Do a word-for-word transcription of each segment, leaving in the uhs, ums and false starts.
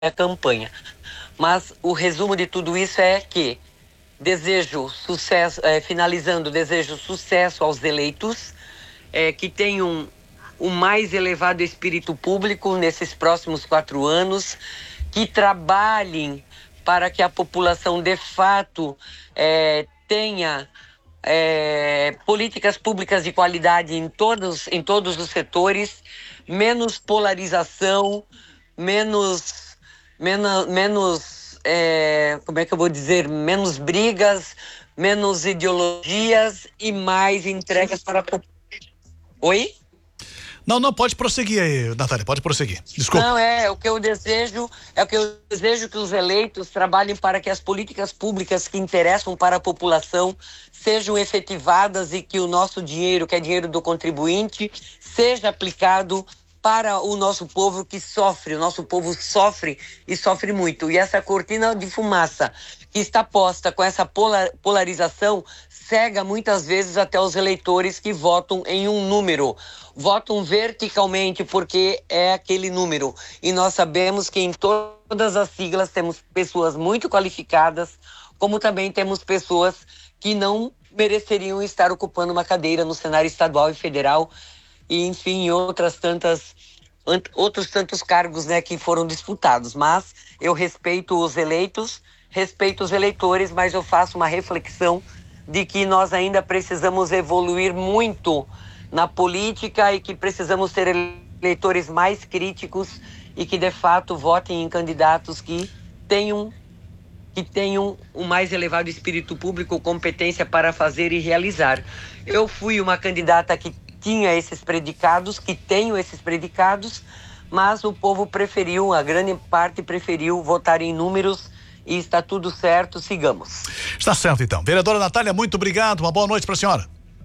a campanha. Mas o resumo de tudo isso é que desejo sucesso, é, finalizando, desejo sucesso aos eleitos, é, que tenham o mais elevado espírito público nesses próximos quatro anos, que trabalhem para que a população de fato é, tenha é, políticas públicas de qualidade em todos, em todos os setores, menos polarização, menos, menos, menos é, como é que eu vou dizer, menos brigas, menos ideologias e mais entregas para a população. Oi? Não, não, pode prosseguir aí, Natália, pode prosseguir. Desculpa. Não, é, o que eu desejo, é o que eu desejo que os eleitos trabalhem para que as políticas públicas que interessam para a população sejam efetivadas e que o nosso dinheiro, que é dinheiro do contribuinte, seja aplicado para o nosso povo que sofre. O nosso povo sofre e sofre muito. E essa cortina de fumaça que está posta com essa polar, polarização cega muitas vezes até os eleitores que votam em um número. Votam verticalmente porque é aquele número. E nós sabemos que em todas as siglas temos pessoas muito qualificadas, como também temos pessoas que não mereceriam estar ocupando uma cadeira no cenário estadual e federal, e enfim, outras tantas, outros tantos cargos, né, que foram disputados. Mas eu respeito os eleitos, respeito os eleitores, mas eu faço uma reflexão de que nós ainda precisamos evoluir muito na política e que precisamos ter eleitores mais críticos e que de fato votem em candidatos que tenham que tenham o mais elevado espírito público, competência para fazer e realizar. Eu fui uma candidata que tinha esses predicados, que tenho esses predicados, mas o povo preferiu, a grande parte preferiu votar em números e está tudo certo, sigamos. Está certo então. Vereadora Natália, muito obrigado, uma boa noite para a senhora.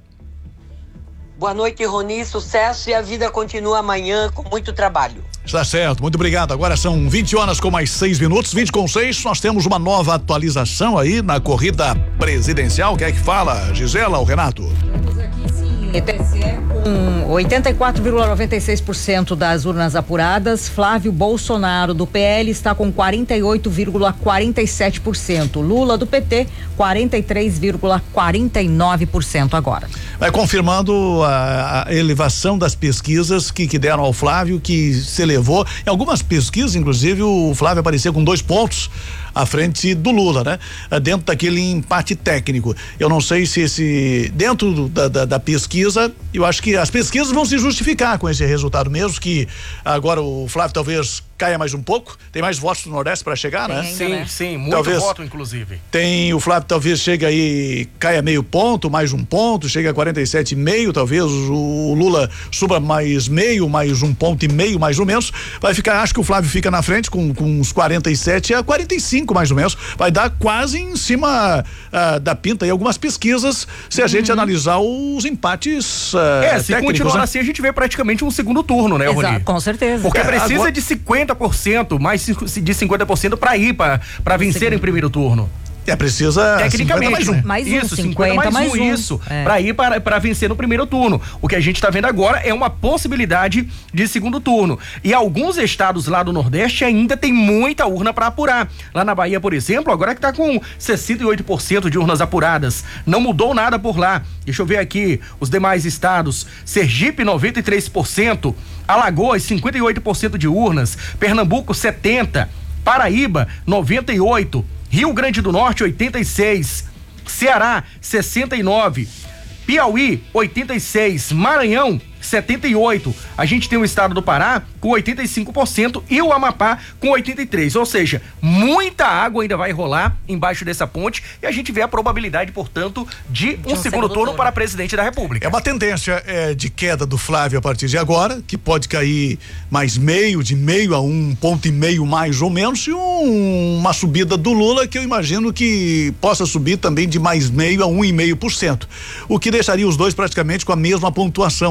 Boa noite, Roni, sucesso, e a vida continua amanhã com muito trabalho. Está certo, muito obrigado. Agora são vinte horas com mais seis minutos, vinte com seis. Nós temos uma nova atualização aí na corrida presidencial. Quem é que fala? Gisela ou Renato? Temos aqui sim, T S E com oitenta e quatro vírgula noventa e seis por cento das urnas apuradas. Flávio Bolsonaro do P L está com quarenta e oito vírgula quarenta e sete por cento. Lula do P T, quarenta e três vírgula quarenta e nove por cento agora. Vai confirmando a, a elevação das pesquisas que, que deram ao Flávio, que se elevou. Em algumas pesquisas, inclusive, o Flávio apareceu com dois pontos à frente do Lula, né? Dentro daquele empate técnico. Eu não sei se esse, dentro do, da, da, da pesquisa, eu acho que as pesquisas vão se justificar com esse resultado mesmo, que agora o Flávio talvez caia mais um pouco, tem mais votos do Nordeste para chegar, né? Sim, né? Sim, muito talvez, voto inclusive. Tem, o Flávio talvez chegue aí, caia meio ponto, mais um ponto, chega a quarenta e sete e meio, talvez o Lula suba mais meio, mais um ponto e meio, mais ou menos, vai ficar, acho que o Flávio fica na frente com, com uns quarenta e sete a quarenta e cinco mais ou menos, vai dar quase em cima uh, da pinta, e algumas pesquisas, se a uhum. gente analisar os empates uh, é, se continuar, né? Assim, a gente vê praticamente um segundo turno, né, Rony? Com certeza. Porque é, precisa agora... de cinquenta por cento, mais de cinquenta por cento para ir para para vencer em primeiro turno. É, precisa tecnicamente mais um. Né? Mais um, isso, cinquenta, cinquenta mais, mais um, um. Isso, é. para ir para para vencer no primeiro turno. O que a gente tá vendo agora é uma possibilidade de segundo turno. E alguns estados lá do Nordeste ainda tem muita urna para apurar. Lá na Bahia, por exemplo, agora que tá com sessenta e oito por cento de urnas apuradas. Não mudou nada por lá. Deixa eu ver aqui os demais estados. Sergipe, noventa e três por cento. Alagoas, cinquenta e oito por cento de urnas. Pernambuco, setenta por cento. Paraíba, noventa e oito por cento. Rio Grande do Norte, oitenta e seis por cento. Ceará, sessenta e nove por cento. Piauí, oitenta e seis por cento. Maranhão, setenta e oito por cento. A gente tem o estado do Pará com oitenta e cinco por cento e o Amapá com oitenta e três por cento. Ou seja, muita água ainda vai rolar embaixo dessa ponte e a gente vê a probabilidade, portanto, de, de um, um segundo, segundo turno, turno para presidente da República. É uma tendência é, de queda do Flávio a partir de agora, que pode cair mais meio, de meio a um ponto e meio mais ou menos, e um, uma subida do Lula que eu imagino que possa subir também de mais meio a um e meio por cento. O que deixaria os dois praticamente com a mesma pontuação, né? Com os votos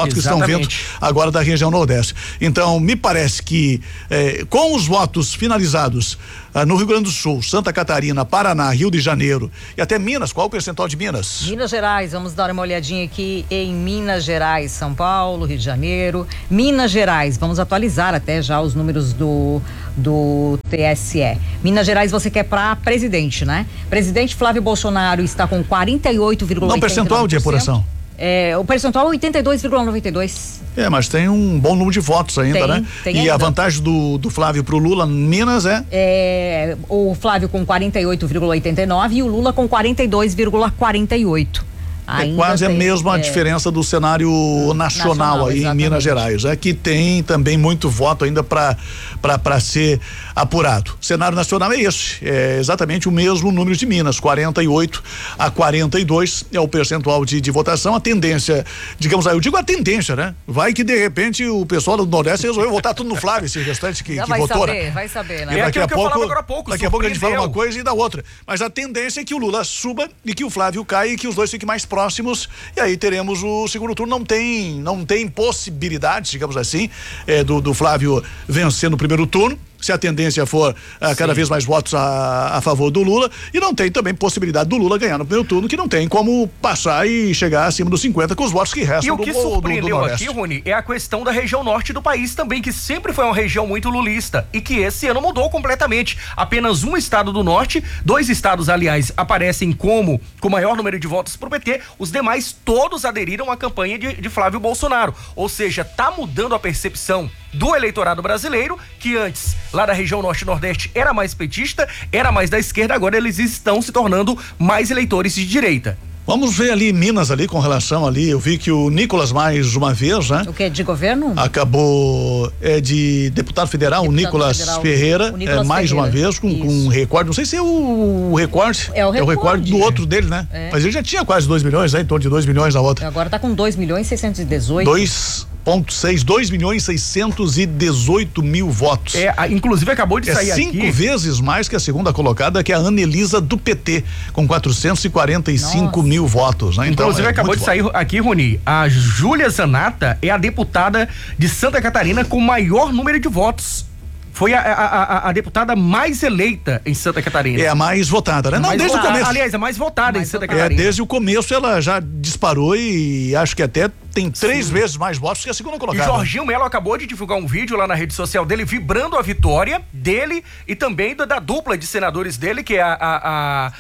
votos Exatamente. que estão vindo agora da região Nordeste. Então, me parece que eh, com os votos finalizados ah, no Rio Grande do Sul, Santa Catarina, Paraná, Rio de Janeiro e até Minas, qual o percentual de Minas? Minas Gerais, vamos dar uma olhadinha aqui em Minas Gerais, São Paulo, Rio de Janeiro, Minas Gerais, vamos atualizar até já os números do, do T S E. Minas Gerais você quer para presidente, né? Presidente Flávio Bolsonaro está com quarenta e oito vírgula oitenta e nove por cento. Não, percentual de apuração. É, o percentual é oitenta e dois vírgula noventa e dois. É, mas tem um bom número de votos ainda, tem, né? Tem e ainda. a vantagem do, do Flávio pro Lula, Minas é? É, o Flávio com quarenta e oito vírgula oitenta e nove e o Lula com quarenta e dois vírgula quarenta e oito. É quase tem, a mesma é, diferença do cenário nacional, nacional aí exatamente. Em Minas Gerais, é que tem também muito voto ainda para para ser apurado. O cenário nacional é esse, é exatamente o mesmo número de Minas, quarenta e oito a quarenta e dois é o percentual de, de votação. A tendência, digamos aí, eu digo a tendência, né? Vai que de repente o pessoal do Nordeste resolveu votar tudo no Flávio, esse restante que, que vai votou, saber, né? Vai saber, né? E daqui é a pouco, agora há pouco, daqui a pouco a gente fala uma coisa e da outra. Mas a tendência é que o Lula suba e que o Flávio caia e que os dois fiquem mais próximos, e aí teremos o segundo turno. Não tem, não tem possibilidade, digamos assim, é, do, do Flávio vencer no primeiro turno, se a tendência for uh, cada vez mais votos a, a favor do Lula, e não tem também possibilidade do Lula ganhar no primeiro turno, que não tem como passar e chegar acima dos cinquenta com os votos que restam. E o que do, surpreendeu do, do aqui, Rony, é a questão da região norte do país também, que sempre foi uma região muito lulista e que esse ano mudou completamente. Apenas um estado do norte, dois estados, aliás, aparecem como com maior número de votos pro P T, os demais todos aderiram à campanha de, de Flávio Bolsonaro. Ou seja, tá mudando a percepção do eleitorado brasileiro, que antes, lá da região norte e nordeste, era mais petista, era mais da esquerda, agora eles estão se tornando mais eleitores de direita. Vamos ver ali Minas ali com relação ali, eu vi que o Nicolas mais uma vez, né? O que, de governo? Acabou, é de deputado federal, deputado o Nicolas federal, Ferreira, o Nicolas é, mais Ferreira. Uma vez com, com um recorde, não sei se é o recorde, é o recorde, é o recorde do outro dele, né? É. Mas ele já tinha quase dois milhões, né? Em torno de dois milhões na outra. Agora tá com dois milhões seiscentos e dezoito. dois ponto seis, dois milhões seiscentos e dezoito mil votos. É, inclusive acabou de é sair cinco aqui. vezes mais que a segunda colocada, que é a Anelisa do P T, com quatrocentos e quarenta e cinco Nossa. Mil votos, né? Então, inclusive é acabou de voto. sair aqui, Rony, a Júlia Zanata é a deputada de Santa Catarina com maior número de votos. Foi a, a, a, a deputada mais eleita em Santa Catarina. É a mais votada, né? Não, mais desde votada, o começo. Aliás, a mais votada mais em Santa votada. Catarina. É, desde o começo ela já disparou e acho que até tem três Sim. vezes mais votos que a segunda colocada. E Jorginho Melo acabou de divulgar um vídeo lá na rede social dele, vibrando a vitória dele e também da, da dupla de senadores dele, que é a... a, a,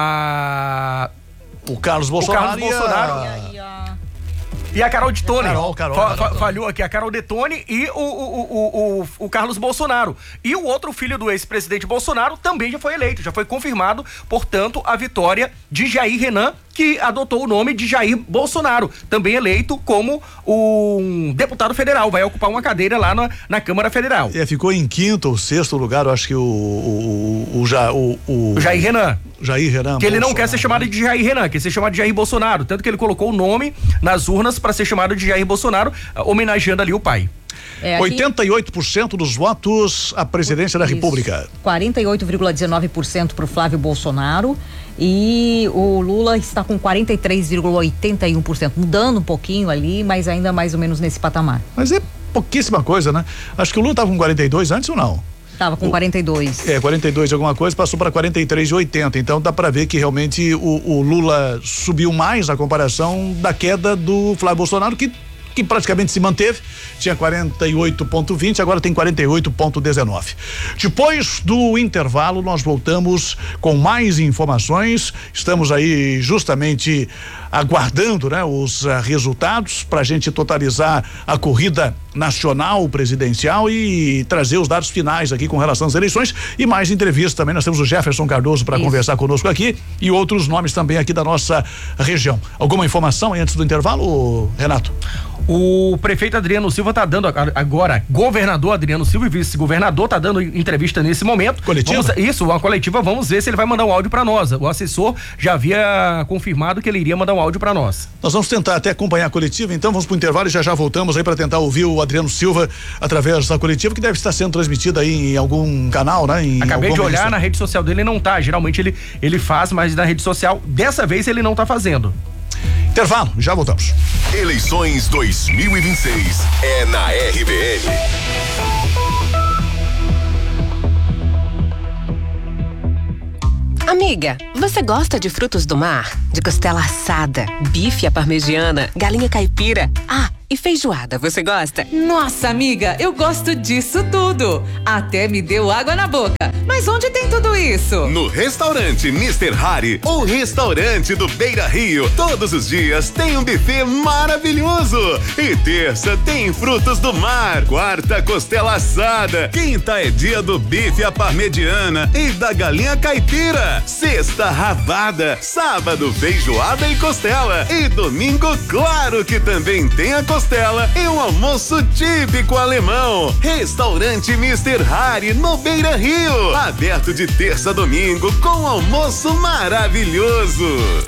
a... O Carlos Bolsonaro. O Carlos Bolsonaro. E a... E a Carol Detone. Carol, Carol, fa Carol. Fa falhou aqui a Carol Detone e o, o, o, o, o Carlos Bolsonaro. E o outro filho do ex-presidente Bolsonaro também já foi eleito, já foi confirmado, portanto, a vitória de Jair Renan, que adotou o nome de Jair Bolsonaro, também eleito como um deputado federal, vai ocupar uma cadeira lá na, na Câmara Federal. É, ficou em quinto ou sexto lugar, eu acho que o o, o, o, o, o Jair Renan. Jair Renan. Que ele não quer ser chamado de Jair Renan, quer ser chamado de Jair Bolsonaro, tanto que ele colocou o nome nas urnas para ser chamado de Jair Bolsonaro, homenageando ali o pai. É, aqui... oitenta e oito por cento dos votos à presidência da Isso. República. quarenta e oito vírgula dezenove por cento para o Flávio Bolsonaro e o Lula está com quarenta e três vírgula oitenta e um por cento, mudando um pouquinho ali, mas ainda mais ou menos nesse patamar. Mas é pouquíssima coisa, né? Acho que o Lula estava com quarenta e dois antes ou não? Tava com o, quarenta e dois. É, quarenta e dois de alguma coisa, passou para quarenta e três de oitenta. Então dá para ver que realmente o, o Lula subiu mais na comparação da queda do Flávio Bolsonaro, que que praticamente se manteve, tinha quarenta e oito vírgula vinte, agora tem quarenta e oito vírgula dezenove. Depois do intervalo, nós voltamos com mais informações. Estamos aí justamente aguardando, né, os uh, resultados para a gente totalizar a corrida nacional presidencial e trazer os dados finais aqui com relação às eleições e mais entrevistas também. Nós temos o Jefferson Cardoso para conversar conosco aqui e outros nomes também aqui da nossa região. Alguma informação aí antes do intervalo, Renato? O prefeito Adriano Silva está dando agora, governador Adriano Silva e vice-governador está dando entrevista nesse momento. Coletiva? Vamos, isso, uma coletiva, vamos ver se ele vai mandar um áudio para nós. O assessor já havia confirmado que ele iria mandar um áudio para nós. Nós vamos tentar até acompanhar a coletiva, então vamos para o intervalo e já já voltamos aí para tentar ouvir o Adriano Silva através da coletiva, que deve estar sendo transmitida aí em algum canal, né? Em Acabei de olhar, edição. Na rede social dele não tá, geralmente ele, ele faz, mas na rede social, dessa vez ele não tá fazendo. Intervalo, já voltamos. Eleições dois mil e vinte e seis é na R B N. Amiga, você gosta de frutos do mar? De costela assada, bife à parmegiana, galinha caipira? Ah, e feijoada, você gosta? Nossa, amiga, eu gosto disso tudo. Até me deu água na boca. Mas onde tem tudo isso? No restaurante mister Harry, o restaurante do Beira Rio. Todos os dias tem um buffet maravilhoso. E terça tem frutos do mar. Quarta, costela assada. Quinta é dia do bife à parmegiana e da galinha caipira. Sexta, rabada. Sábado, feijoada e costela. E domingo, claro que também tem a costela e um almoço típico alemão. Restaurante mister Harry, no Beira Rio. Aberto de terça a domingo com almoço maravilhoso.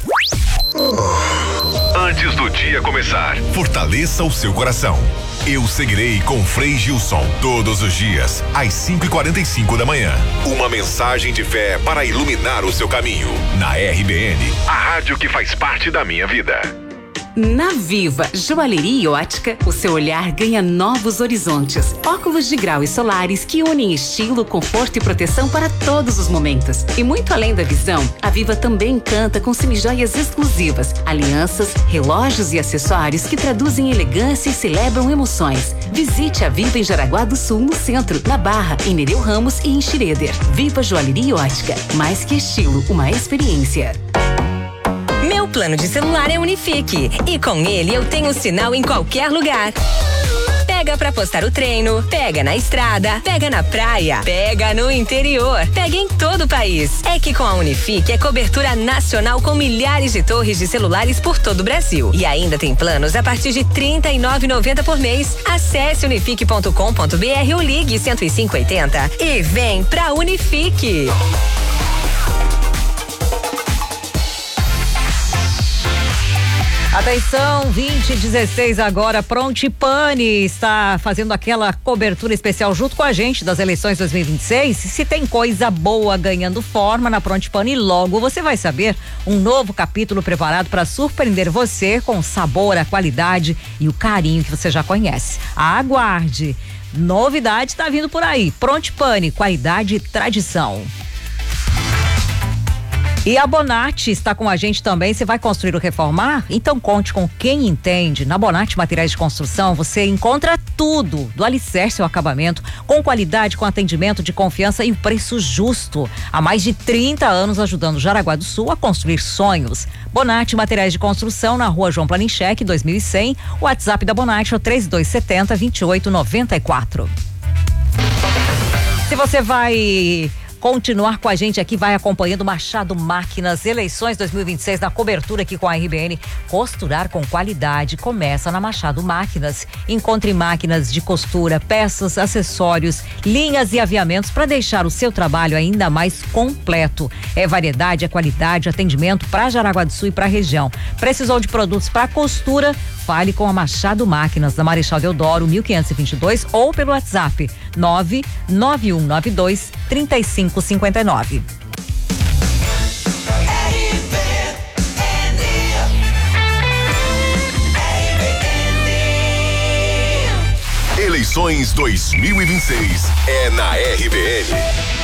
Antes do dia começar, fortaleça o seu coração. Eu seguirei com Frei Gilson todos os dias, às cinco e quarenta e cinco da manhã. Uma mensagem de fé para iluminar o seu caminho. Na R B N, a rádio que faz parte da minha vida. Na Viva Joalheria e Ótica, o seu olhar ganha novos horizontes. Óculos de grau e solares que unem estilo, conforto e proteção para todos os momentos. E muito além da visão, a Viva também encanta com semijoias exclusivas, alianças, relógios e acessórios que traduzem elegância e celebram emoções. Visite a Viva em Jaraguá do Sul, no centro, na Barra, em Nereu Ramos e em Schroeder. Viva Joalheria e Ótica, mais que estilo, uma experiência. Meu plano de celular é Unifique e com ele eu tenho sinal em qualquer lugar. Pega pra postar o treino, pega na estrada, pega na praia, pega no interior, pega em todo o país. É que com a Unifique é cobertura nacional com milhares de torres de celulares por todo o Brasil. E ainda tem planos a partir de trinta e nove reais e noventa centavos por mês. Acesse unifique ponto com ponto br ou ligue cento e cinco oitenta e vem pra Unifique. Atenção, vinte e dezesseis agora, Prontipani está fazendo aquela cobertura especial junto com a gente das eleições dois mil e vinte e seis. Se tem coisa boa ganhando forma na Prontipani, logo você vai saber um novo capítulo preparado para surpreender você com o sabor, a qualidade e o carinho que você já conhece. Aguarde, novidade está vindo por aí. Prontipani, qualidade e tradição. E a Bonatti está com a gente também. Você vai construir ou reformar? Então conte com quem entende. Na Bonatti Materiais de Construção você encontra tudo, do alicerce ao acabamento, com qualidade, com atendimento de confiança e preço justo. Há mais de trinta anos ajudando Jaraguá do Sul a construir sonhos. Bonatti Materiais de Construção, na Rua João Planinchek, dois mil e cem. O WhatsApp da Bonatti é o três dois sete zero, dois oito nove quatro. Se você vai continuar com a gente aqui, vai acompanhando Machado Máquinas, eleições dois mil e vinte e seis, na cobertura aqui com a R B N. Costurar com qualidade começa na Machado Máquinas. Encontre máquinas de costura, peças, acessórios, linhas e aviamentos para deixar o seu trabalho ainda mais completo. É variedade, é qualidade, atendimento para Jaraguá do Sul e para a região. Precisou de produtos para costura? Fale com a Machado Máquinas, da Marechal Deodoro, mil quinhentos e vinte e dois, ou pelo WhatsApp nove nove um nove dois, três cinco cinco nove. Eleições dois mil e vinte e seis é na R B N.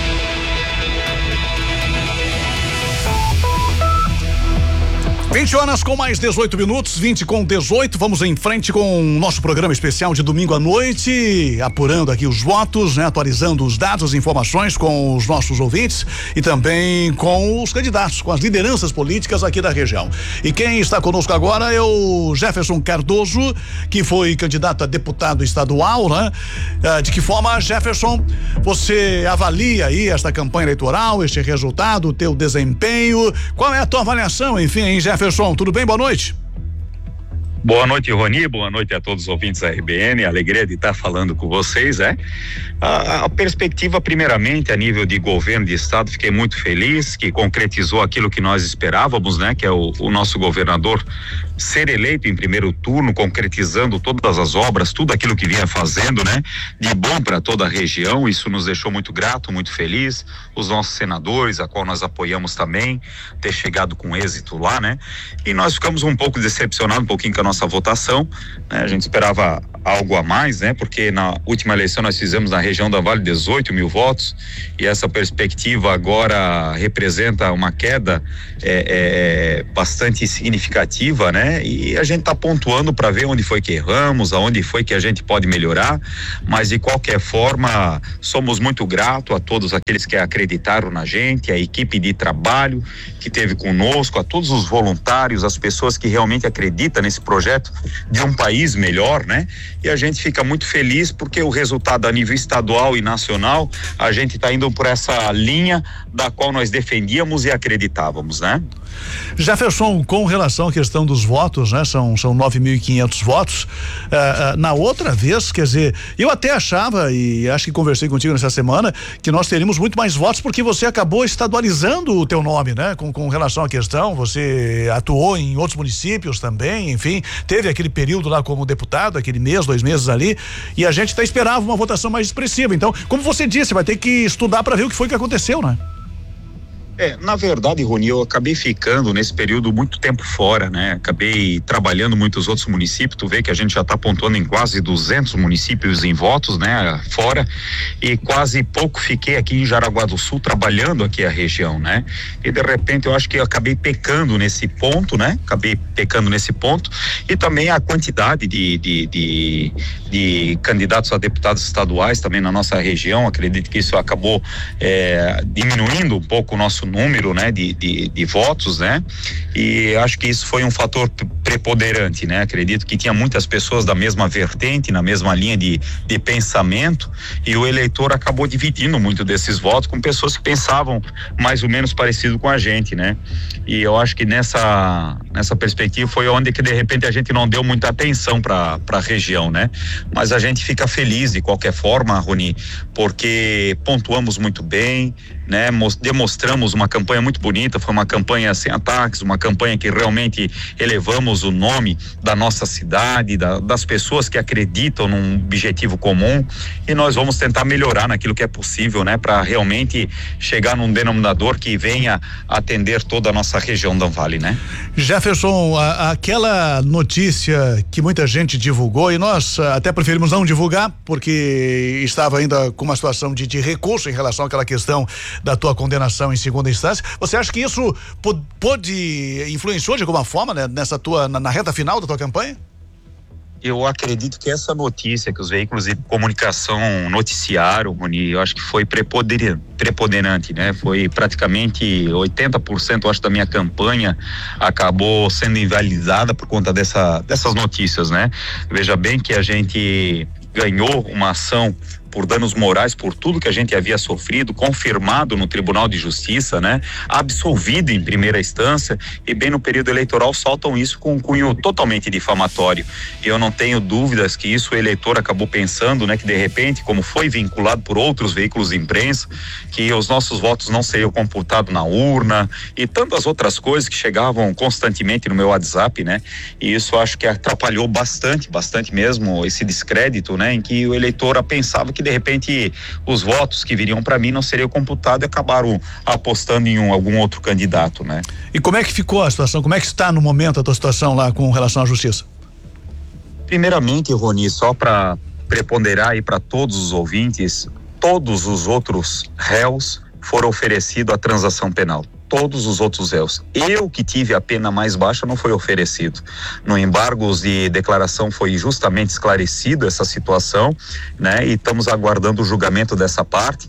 vinte horas com mais dezoito minutos, vinte com dezoito. Vamos em frente com o nosso programa especial de domingo à noite, apurando aqui os votos, né? Atualizando os dados, as informações com os nossos ouvintes e também com os candidatos, com as lideranças políticas aqui da região. E quem está conosco agora é o Jefferson Cardoso, que foi candidato a deputado estadual, né? De que forma, Jefferson, você avalia aí esta campanha eleitoral, este resultado, o teu desempenho? Qual é a tua avaliação, enfim, hein, Jefferson? Jefferson, tudo bem? Boa noite. Boa noite, Rony, boa noite a todos os ouvintes da R B N, alegria de estar falando com vocês, é? A, a perspectiva, primeiramente, a nível de governo de estado, fiquei muito feliz que concretizou aquilo que nós esperávamos, né? Que é o, o nosso governador ser eleito em primeiro turno, concretizando todas as obras, tudo aquilo que vinha fazendo, né? De bom para toda a região, isso nos deixou muito grato, muito feliz, os nossos senadores, a qual nós apoiamos também, ter chegado com êxito lá, né? E nós ficamos um pouco decepcionados, um pouquinho com a nossa votação, né? A gente esperava algo a mais, né? Porque na última eleição nós fizemos na região da Vale dezoito mil votos e essa perspectiva agora representa uma queda é, é, bastante significativa, né? E a gente está pontuando para ver onde foi que erramos, aonde foi que a gente pode melhorar, mas de qualquer forma somos muito gratos a todos aqueles que acreditaram na gente, a equipe de trabalho que teve conosco, a todos os voluntários, as pessoas que realmente acreditam nesse projeto de um país melhor, né? E a gente fica muito feliz porque o resultado a nível estadual e nacional, a gente está indo por essa linha da qual nós defendíamos e acreditávamos, né? Jefferson, com relação à questão dos votos, né? São, são nove mil e quinhentos votos. Uh, uh, na outra vez, quer dizer, eu até achava, e acho que conversei contigo nessa semana, que nós teríamos muito mais votos porque você acabou estadualizando o teu nome, né? Com, com relação à questão, você atuou em outros municípios também, enfim, teve aquele período lá como deputado, aquele mês, dois meses ali, e a gente até esperava uma votação mais expressiva. Então, como você disse, vai ter que estudar para ver o que foi que aconteceu, né? É, na verdade, Rony, eu acabei ficando nesse período muito tempo fora, né? Acabei trabalhando em muitos outros municípios, tu vê que a gente já está pontuando em quase duzentos municípios em votos, né? Fora, e quase pouco fiquei aqui em Jaraguá do Sul trabalhando aqui a região, né? E de repente eu acho que eu acabei pecando nesse ponto, né? Acabei pecando nesse ponto e também a quantidade de, de, de, de candidatos a deputados estaduais também na nossa região, acredito que isso acabou é, diminuindo um pouco o nosso número, né, de, de, de votos, né, e acho que isso foi um fator preponderante, né, acredito que tinha muitas pessoas da mesma vertente, na mesma linha de, de pensamento, e o eleitor acabou dividindo muito desses votos com pessoas que pensavam mais ou menos parecido com a gente, né, e eu acho que nessa nessa perspectiva foi onde que de repente a gente não deu muita atenção para para a região, né, mas a gente fica feliz de qualquer forma, Rony, porque pontuamos muito bem, né, demonstramos uma campanha muito bonita, foi uma campanha sem ataques, uma campanha que realmente elevamos o nome da nossa cidade, da, das pessoas que acreditam num objetivo comum, e nós vamos tentar melhorar naquilo que é possível, né, para realmente chegar num denominador que venha atender toda a nossa região da Vale, né? Jefferson, a, aquela notícia que muita gente divulgou, e nós até preferimos não divulgar porque estava ainda com uma situação de, de recurso em relação àquela questão da tua condenação em segunda instância, você acha que isso pôde, influenciou de alguma forma, né, nessa tua, na, na reta final da tua campanha? Eu acredito que essa notícia que os veículos de comunicação noticiaram, Rony, eu acho que foi preponderante, preponderante, né? Foi praticamente oitenta por cento, eu acho, da minha campanha acabou sendo invalidada por conta dessa, dessas notícias, né? Veja bem que a gente ganhou uma ação por danos morais, por tudo que a gente havia sofrido, confirmado no Tribunal de Justiça, né? Absolvido em primeira instância, e bem no período eleitoral soltam isso com um cunho totalmente difamatório. E eu não tenho dúvidas que isso o eleitor acabou pensando, né? Que de repente, como foi vinculado por outros veículos de imprensa, que os nossos votos não seriam computados na urna e tantas outras coisas que chegavam constantemente no meu WhatsApp, né? E isso acho que atrapalhou bastante, bastante mesmo esse descrédito, né? Em que o eleitor pensava que de repente os votos que viriam para mim não seriam computados e acabaram apostando em um, algum outro candidato, né? E como é que ficou a situação? Como é que está no momento a tua situação lá com relação à justiça? Primeiramente, Rony, só para preponderar aí para todos os ouvintes, todos os outros réus foram oferecidos a transação penal. Todos os outros réus. Eu que tive a pena mais baixa não foi oferecido. No embargos de declaração foi justamente esclarecido essa situação, né? E estamos aguardando o julgamento dessa parte.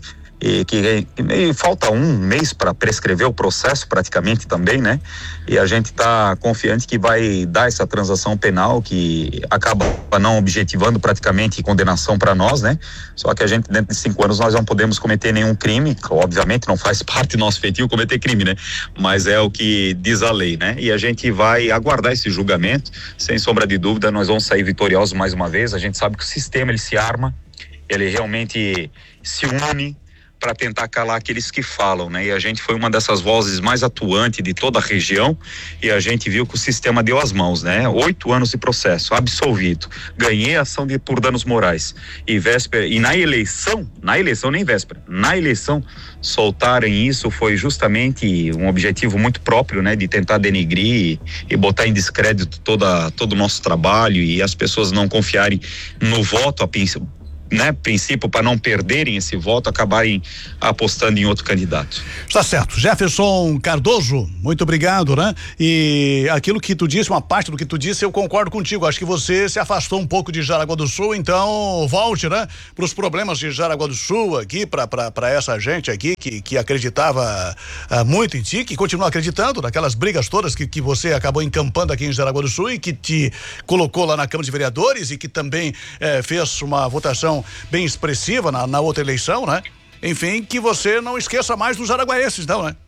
e que e falta um mês para prescrever o processo praticamente também, né? E a gente está confiante que vai dar essa transação penal que acaba não objetivando praticamente condenação para nós, né? Só que a gente dentro de cinco anos nós não podemos cometer nenhum crime, obviamente não faz parte do nosso feitio cometer crime, né? Mas é o que diz a lei, né? E a gente vai aguardar esse julgamento, sem sombra de dúvida nós vamos sair vitoriosos mais uma vez. A gente sabe que o sistema ele se arma, ele realmente se une para tentar calar aqueles que falam, né? E a gente foi uma dessas vozes mais atuantes de toda a região e a gente viu que o sistema deu as mãos, né? Oito anos de processo, absolvido, ganhei ação de, por danos morais e véspera, e na eleição, na eleição nem véspera, na eleição soltarem isso foi justamente um objetivo muito próprio, né? De tentar denigrir e, e botar em descrédito toda, todo o nosso trabalho e as pessoas não confiarem no voto a princípio, né, princípio para não perderem esse voto, acabarem apostando em outro candidato. Está certo. Jefferson Cardoso, muito obrigado, né? E aquilo que tu disse, uma parte do que tu disse, eu concordo contigo. Acho que você se afastou um pouco de Jaraguá do Sul, então volte, né? Para os problemas de Jaraguá do Sul aqui, para para essa gente aqui que, que acreditava uh, muito em ti, que continua acreditando naquelas brigas todas que, que você acabou encampando aqui em Jaraguá do Sul e que te colocou lá na Câmara de Vereadores e que também eh, fez uma votação bem expressiva na, na outra eleição, né? Enfim, que você não esqueça mais dos araguaenses, não, né?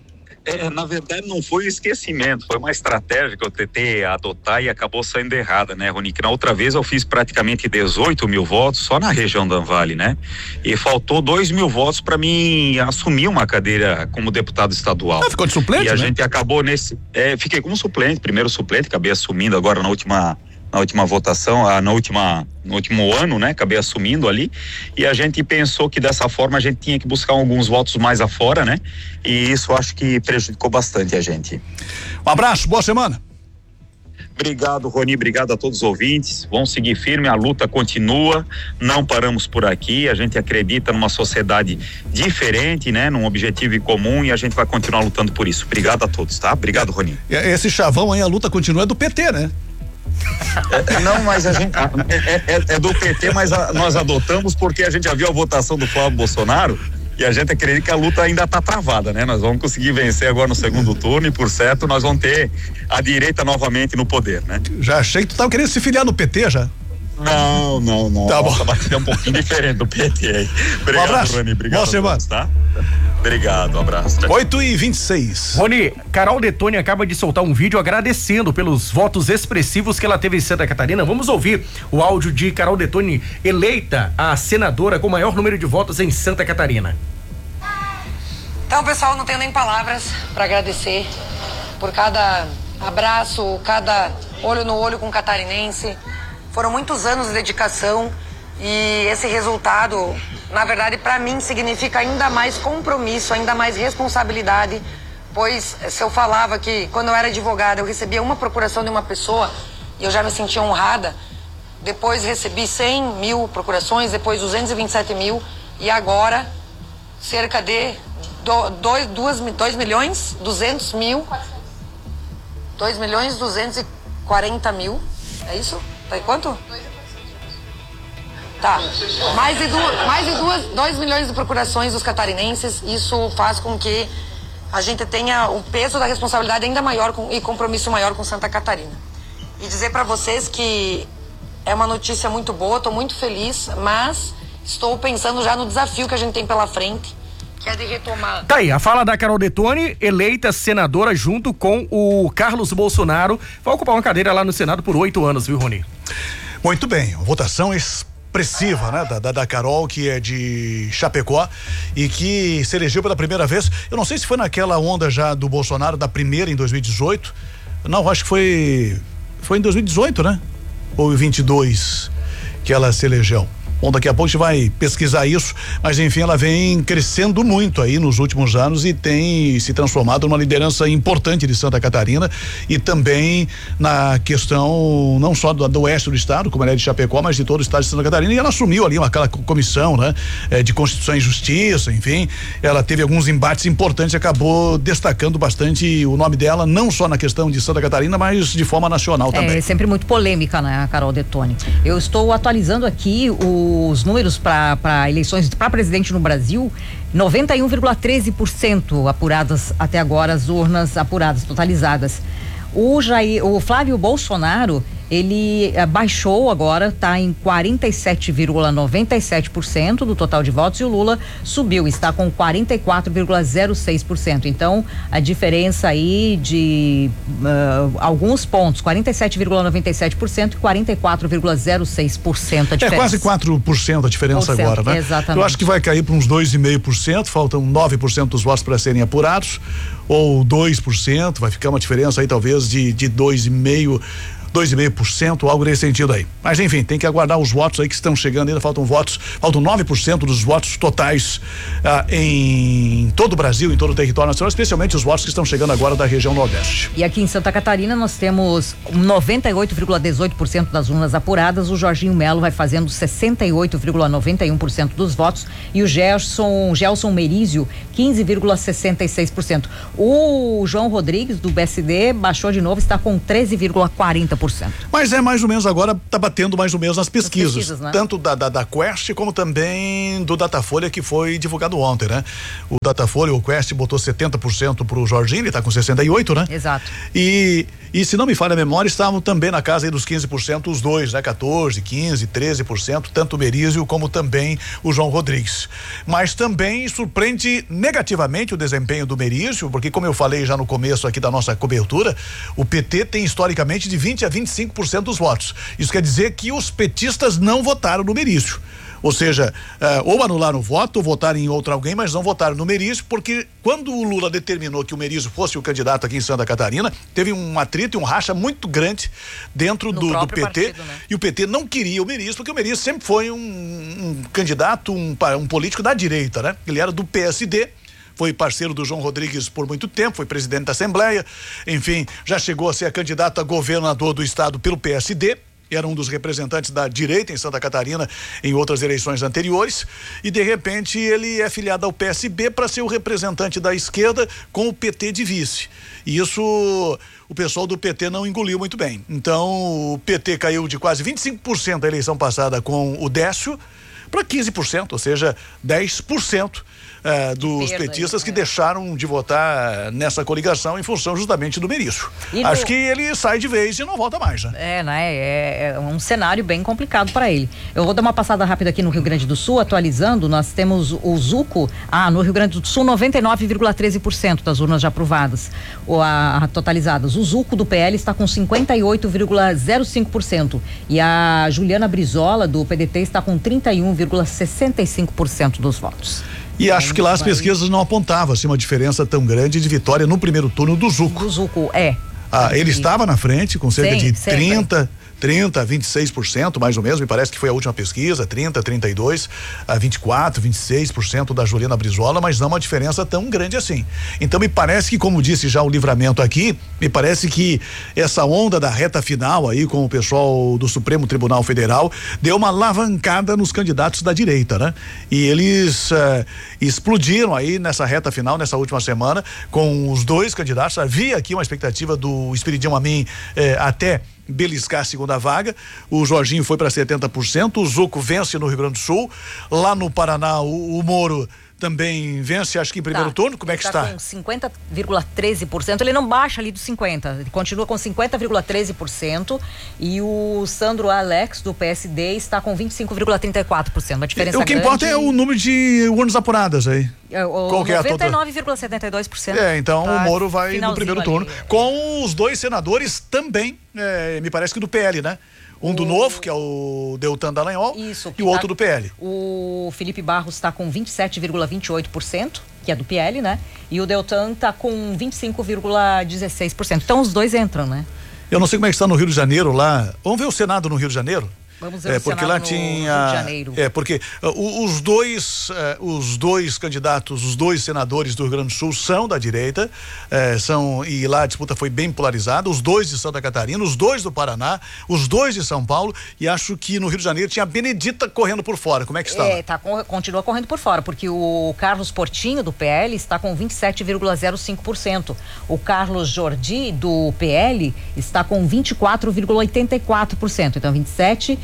É, na verdade não foi um esquecimento, foi uma estratégia que eu tentei adotar e acabou saindo errada, né, Rony? Que na outra vez eu fiz praticamente dezoito mil votos só na região da Anvale, né? E faltou dois mil votos para mim assumir uma cadeira como deputado estadual. Ah, ficou de suplente, E a né? gente acabou nesse, é, fiquei como suplente, primeiro suplente, acabei assumindo agora na última na última votação, ah, na última, no último ano, né? Acabei assumindo ali e a gente pensou que dessa forma a gente tinha que buscar alguns votos mais afora, né? E isso acho que prejudicou bastante a gente. Um abraço, boa semana. Obrigado, Rony, obrigado a todos os ouvintes. Vamos seguir firme, a luta continua, não paramos por aqui, a gente acredita numa sociedade diferente, né? Num objetivo em comum e a gente vai continuar lutando por isso. Obrigado a todos, tá? Obrigado, Rony. Esse chavão aí, a luta continua é do P T, né? É, não, mas a gente é, é, é do P T, mas a, nós adotamos porque a gente já viu a votação do Flávio Bolsonaro e a gente acredita que a luta ainda está travada, né? Nós vamos conseguir vencer agora no segundo turno e, por certo, nós vamos ter a direita novamente no poder, né? Já achei que tu tava querendo se filiar no P T já. Não, não, não. Tá Nossa, bom. batida é um pouquinho diferente do P T aí. Obrigado, um abraço. Rony. Obrigado. Boa semana. Tá? Obrigado, um abraço. oito e vinte e seis. Rony, Carol Detoni acaba de soltar um vídeo agradecendo pelos votos expressivos que ela teve em Santa Catarina. Vamos ouvir o áudio de Carol Detoni, eleita a senadora com o maior número de votos em Santa Catarina. Então, pessoal, não tenho nem palavras para agradecer por cada abraço, cada olho no olho com o catarinense. Foram muitos anos de dedicação e esse resultado, na verdade, para mim significa ainda mais compromisso, ainda mais responsabilidade, pois se eu falava que quando eu era advogada eu recebia uma procuração de uma pessoa e eu já me sentia honrada, depois recebi cem mil procurações, depois duzentos e vinte e sete mil e agora cerca de dois milhões duzentos mil, dois milhões duzentos e quarenta mil, é isso? Tá, quanto? Tá, mais de duas, mais de duas, dois milhões de procurações dos catarinenses, isso faz com que a gente tenha o peso da responsabilidade ainda maior com, e compromisso maior com Santa Catarina. E dizer para vocês que é uma notícia muito boa, tô muito feliz, mas estou pensando já no desafio que a gente tem pela frente, que é de retomar. Tá aí, a fala da Carol Detoni, eleita senadora junto com o Carlos Bolsonaro, vai ocupar uma cadeira lá no Senado por oito anos, viu, Rony? Muito bem, votação expressiva, né? Da, da, da Carol, que é de Chapecó e que se elegeu pela primeira vez. Eu não sei se foi naquela onda já do Bolsonaro, da primeira em dois mil e dezoito. Não, acho que foi foi em dois mil e dezoito, né? Ou vinte e dois que ela se elegeu. Bom, daqui a pouco a gente vai pesquisar isso, mas enfim, ela vem crescendo muito aí nos últimos anos e tem se transformado numa liderança importante de Santa Catarina e também na questão não só do, do oeste do estado, como ela é de Chapecó, mas de todo o estado de Santa Catarina, e ela assumiu ali uma, aquela comissão, né? É, de Constituição e Justiça, enfim, ela teve alguns embates importantes e acabou destacando bastante o nome dela, não só na questão de Santa Catarina, mas de forma nacional também. É sempre muito polêmica, né, a Carol Detoni. Eu estou atualizando aqui o os números para eleições para presidente no Brasil, noventa e um vírgula treze por cento apuradas até agora, as urnas apuradas, totalizadas. O Jair, o Flávio Bolsonaro, ele eh, baixou agora, está em quarenta e sete vírgula noventa e sete por cento do total de votos, e o Lula subiu, está com quarenta e quatro vírgula zero seis por cento. Então, a diferença aí de uh, alguns pontos, quarenta e sete vírgula noventa e sete por cento e quarenta e quatro vírgula zero seis por cento a diferença. É quase quatro por cento a diferença por cento, agora, né? Exatamente. Eu acho que vai cair para uns dois vírgula cinco por cento, faltam nove por cento dos votos para serem apurados, ou dois por cento, vai ficar uma diferença aí talvez de, de dois vírgula cinco por cento. dois vírgula cinco por cento, algo nesse sentido aí. Mas enfim, tem que aguardar os votos aí que estão chegando, ainda faltam votos, faltam nove por cento dos votos totais ah, em todo o Brasil, em todo o território nacional, especialmente os votos que estão chegando agora da região Nordeste. E aqui em Santa Catarina nós temos noventa e oito vírgula dezoito por cento das urnas apuradas, o Jorginho Melo vai fazendo sessenta e oito vírgula noventa e um por cento dos votos e o Gerson, Gelson Merizio quinze vírgula sessenta e seis por cento. O João Rodrigues do B S D baixou de novo, está com treze vírgula quarenta por cento. Mas é mais ou menos agora, tá batendo mais ou menos nas pesquisas, pesquisas, né? Tanto da, da, da Quest como também do Datafolha, que foi divulgado ontem, né? O Datafolha, o Quest botou setenta por cento pro Jorginho, ele tá com sessenta e oito, né? Exato. E, e se não me falha a memória, estavam também na casa aí dos quinze por cento os dois, né? quatorze, quinze, treze por cento, tanto o Merizio como também o João Rodrigues. Mas também surpreende negativamente o desempenho do Merizio, porque como eu falei já no começo aqui da nossa cobertura, o P T tem historicamente de vinte a vinte e cinco por cento dos votos. Isso quer dizer que os petistas não votaram no Merizio. Ou seja, uh, ou anularam o voto, ou votaram em outro alguém, mas não votaram no Merizio, porque quando o Lula determinou que o Merizio fosse o candidato aqui em Santa Catarina, teve um atrito e um racha muito grande dentro do, do P T, partido, né? E o P T não queria o Merizio, porque o Merizio sempre foi um, um candidato, um, um político da direita, né? Ele era do P S D, foi parceiro do João Rodrigues por muito tempo, foi presidente da Assembleia, enfim, já chegou a ser candidato a governador do estado pelo P S D, era um dos representantes da direita em Santa Catarina em outras eleições anteriores, e de repente ele é filiado ao P S B para ser o representante da esquerda com o P T de vice. E isso o pessoal do P T não engoliu muito bem. Então o P T caiu de quase vinte e cinco por cento da eleição passada com o Décio para quinze por cento, ou seja, dez por cento. Uh, dos Perda, petistas é. que deixaram de votar nessa coligação em função justamente do Merizio. Acho no... que ele sai de vez e não volta mais, né? É, né? É, é um cenário bem complicado para ele. Eu vou dar uma passada rápida aqui no Rio Grande do Sul, atualizando, nós temos o Zuco, ah, no Rio Grande do Sul, noventa e nove vírgula treze por cento das urnas já aprovadas, ou a, a totalizadas. O Zuco do P L está com cinquenta e oito vírgula zero cinco por cento e a Juliana Brizola do P D T está com trinta e um vírgula sessenta e cinco por cento dos votos. E acho que lá as pesquisas não apontavam assim uma diferença tão grande de vitória no primeiro turno do Zuco. Do Zuco, é. Ah, ele estava na frente com cerca Sim, de trinta, trinta a vinte e seis por cento, mais ou menos, me parece que foi a última pesquisa, trinta, trinta e dois, a vinte e quatro, vinte e seis por cento da Juliana Brizola, mas não uma diferença tão grande assim. Então me parece que, como disse já o Livramento aqui, me parece que essa onda da reta final aí com o pessoal do Supremo Tribunal Federal deu uma alavancada nos candidatos da direita, né? E eles uh, explodiram aí nessa reta final, nessa última semana, com os dois candidatos. Havia aqui uma expectativa do Espiridião Amin eh, até beliscar a segunda vaga. O Jorginho foi para setenta por cento, o Zuco vence no Rio Grande do Sul, lá no Paraná o, o Moro também vence, acho que em primeiro tá. turno. Como é que tá está? Com cinquenta vírgula treze por cento, ele não baixa ali dos cinquenta, ele continua com cinquenta vírgula treze por cento e o Sandro Alex do P S D está com vinte e cinco vírgula trinta e quatro por cento, uma diferença O que grande. importa é o número de urnas apuradas aí. É, o Qual que é a noventa e nove vírgula setenta e dois por cento. É, então tá, o Moro vai no primeiro turno, ali. com os dois senadores também, é, me parece que do P L, né? Um o... do Novo, que é o Deltan Dallagnol, Isso, e o tá... outro do P L. O Felipe Barros está com vinte e sete vírgula vinte e oito por cento, que é do P L, né? E o Deltan está com vinte e cinco vírgula dezesseis por cento. Então os dois entram, né? Eu não sei como é que está no Rio de Janeiro lá. Vamos ver o Senado no Rio de Janeiro? Vamos ver é, o porque Senado lá no tinha, Rio de Janeiro. É, porque uh, os dois, uh, os dois candidatos, os dois senadores do Rio Grande do Sul são da direita, uh, são, e lá a disputa foi bem polarizada, os dois de Santa Catarina, os dois do Paraná, os dois de São Paulo, e acho que no Rio de Janeiro tinha a Benedita correndo por fora. Como é que está? É, tá, continua correndo por fora, porque o Carlos Portinho do P L está com vinte e sete vírgula zero cinco por cento. O Carlos Jordi do P L está com vinte e quatro vírgula oitenta e quatro por cento. Então vinte e sete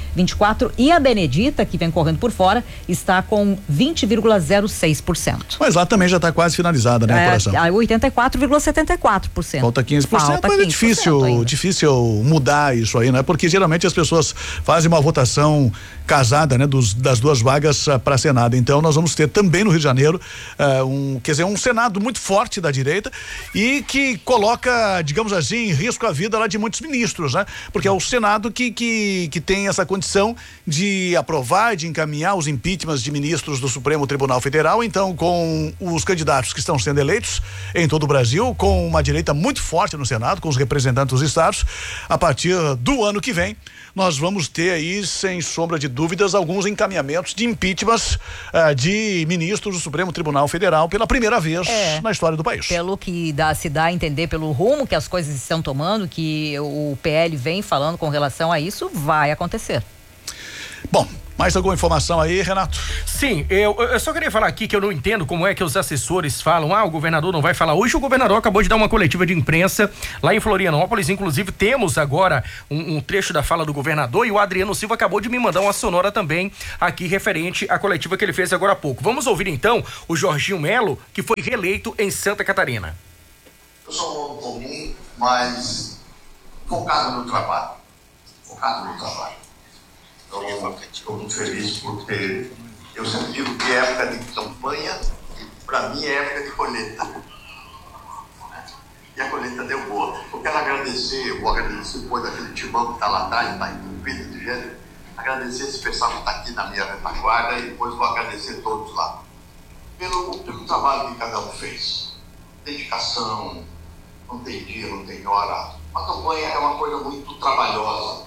vinte e quatro e a Benedita, que vem correndo por fora, está com vinte vírgula zero seis por cento. Mas lá também já está quase finalizada, né, a apuração? É, oitenta e quatro vírgula setenta e quatro por cento. Falta quinze por cento, Falta mas é difícil, difícil mudar isso aí, né? Porque geralmente as pessoas fazem uma votação casada, né, dos, das duas vagas uh, para Senado. Então nós vamos ter também no Rio de Janeiro uh, um, quer dizer, um Senado muito forte da direita e que coloca, digamos assim, em risco a vida lá de muitos ministros, né? Porque é o Senado que, que, que tem essa condição de aprovar, de encaminhar os impeachments de ministros do Supremo Tribunal Federal. Então, com os candidatos que estão sendo eleitos em todo o Brasil, com uma direita muito forte no Senado, com os representantes dos estados, a partir do ano que vem, nós vamos ter aí, sem sombra de dúvidas, alguns encaminhamentos de impeachments uh, de ministros do Supremo Tribunal Federal pela primeira vez é, na história do país. Pelo que dá, se dá a entender, pelo rumo que as coisas estão tomando, que o P L vem falando com relação a isso, vai acontecer. Bom, mais alguma informação aí, Renato? Sim, eu, eu só queria falar aqui que eu não entendo como é que os assessores falam, ah, o governador não vai falar. Hoje o governador acabou de dar uma coletiva de imprensa lá em Florianópolis, inclusive temos agora um, um trecho da fala do governador e o Adriano Silva acabou de me mandar uma sonora também aqui referente à coletiva que ele fez agora há pouco. Vamos ouvir então o Jorginho Melo, que foi reeleito em Santa Catarina. Eu sou um homem comum, mas focado no trabalho, focado no trabalho. Eu estou muito feliz porque eu sempre digo que é época de campanha, para mim é época de colheita. E a colheita deu boa. Eu quero agradecer, eu vou agradecer depois daquele timão que está lá atrás, está envolvido de gênero, agradecer esse pessoal que está aqui na minha retaguarda e depois vou agradecer todos lá. Pelo, pelo trabalho que cada um fez. Dedicação, não tem dia, não tem hora. A campanha é uma coisa muito trabalhosa.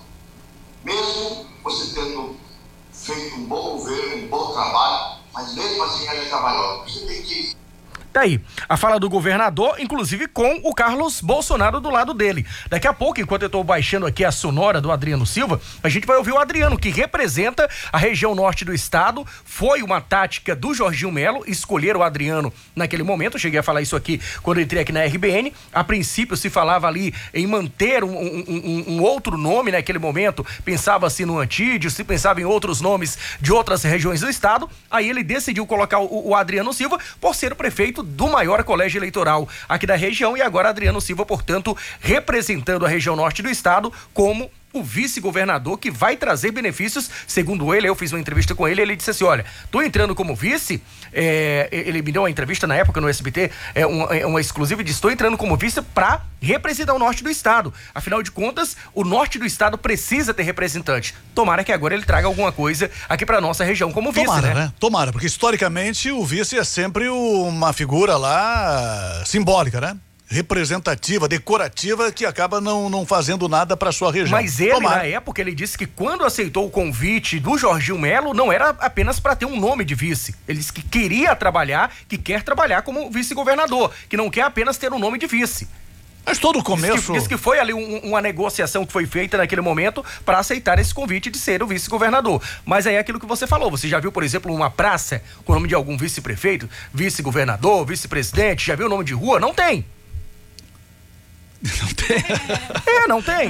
Mesmo você tendo feito um bom governo, um bom trabalho, mas mesmo assim ela é trabalhosa. Você tem que... Tá aí, a fala do governador, inclusive com o Carlos Bolsonaro do lado dele. Daqui a pouco, enquanto eu tô baixando aqui a sonora do Adriano Silva, a gente vai ouvir o Adriano, que representa a região norte do estado. Foi uma tática do Jorginho Melo escolher o Adriano naquele momento. Eu cheguei a falar isso aqui quando eu entrei aqui na R B N. A princípio se falava ali em manter um, um, um, um outro nome naquele momento. Pensava-se no Antídio, se pensava em outros nomes de outras regiões do estado. Aí ele decidiu colocar o, o Adriano Silva por ser o prefeito do maior colégio eleitoral aqui da região e agora Adriano Silva, portanto, representando a região norte do estado como o vice-governador que vai trazer benefícios, segundo ele. Eu fiz uma entrevista com ele, ele disse assim, olha, tô entrando como vice, é, ele me deu uma entrevista na época no S B T, é uma, é uma exclusiva, e disse, estou entrando como vice para representar o norte do estado, afinal de contas, o norte do estado precisa ter representante, tomara que agora ele traga alguma coisa aqui para nossa região como vice, tomara, né? né? Tomara, porque historicamente o vice é sempre uma figura lá simbólica, né? Representativa, decorativa, que acaba não, não fazendo nada para sua região. Mas ele, Tomara. na época, ele disse que quando aceitou o convite do Jorginho Melo, não era apenas para ter um nome de vice. Ele disse que queria trabalhar, que quer trabalhar como vice-governador, que não quer apenas ter um nome de vice. Mas todo o começo... Diz que, diz que foi ali um, uma negociação que foi feita naquele momento para aceitar esse convite de ser o vice-governador. Mas aí é aquilo que você falou. Você já viu, por exemplo, uma praça com o nome de algum vice-prefeito, vice-governador, vice-presidente? Já viu o nome de rua? Não tem. Não tem? É, não tem.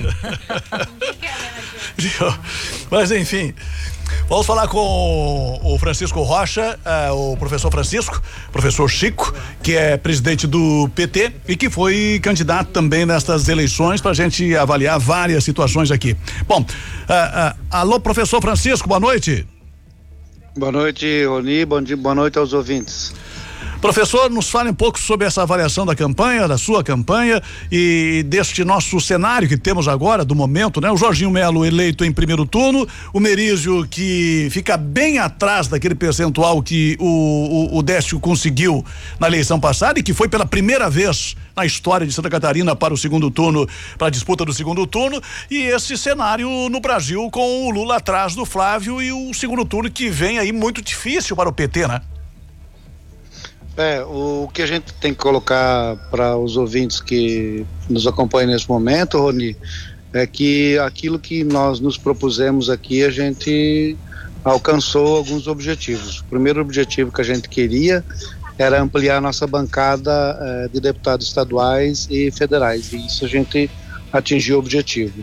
Mas enfim, vamos falar com o Francisco Rocha, uh, o professor Francisco, professor Chico, que é presidente do P T e que foi candidato também nestas eleições, para a gente avaliar várias situações aqui. Bom, uh, uh, alô, professor Francisco, boa noite. Boa noite, Roni, bom dia, boa noite aos ouvintes. Professor, nos fale um pouco sobre essa avaliação da campanha, da sua campanha e deste nosso cenário que temos agora, do momento, né? O Jorginho Melo eleito em primeiro turno, o Merizio que fica bem atrás daquele percentual que o, o, o Décio conseguiu na eleição passada e que foi pela primeira vez na história de Santa Catarina para o segundo turno, para a disputa do segundo turno, e esse cenário no Brasil com o Lula atrás do Flávio e o segundo turno que vem aí muito difícil para o P T, né? É, o que a gente tem que colocar para os ouvintes que nos acompanham nesse momento, Roni, é que aquilo que nós nos propusemos aqui, a gente alcançou alguns objetivos. O primeiro objetivo que a gente queria era ampliar nossa bancada eh, de deputados estaduais e federais, e isso a gente atingiu o objetivo.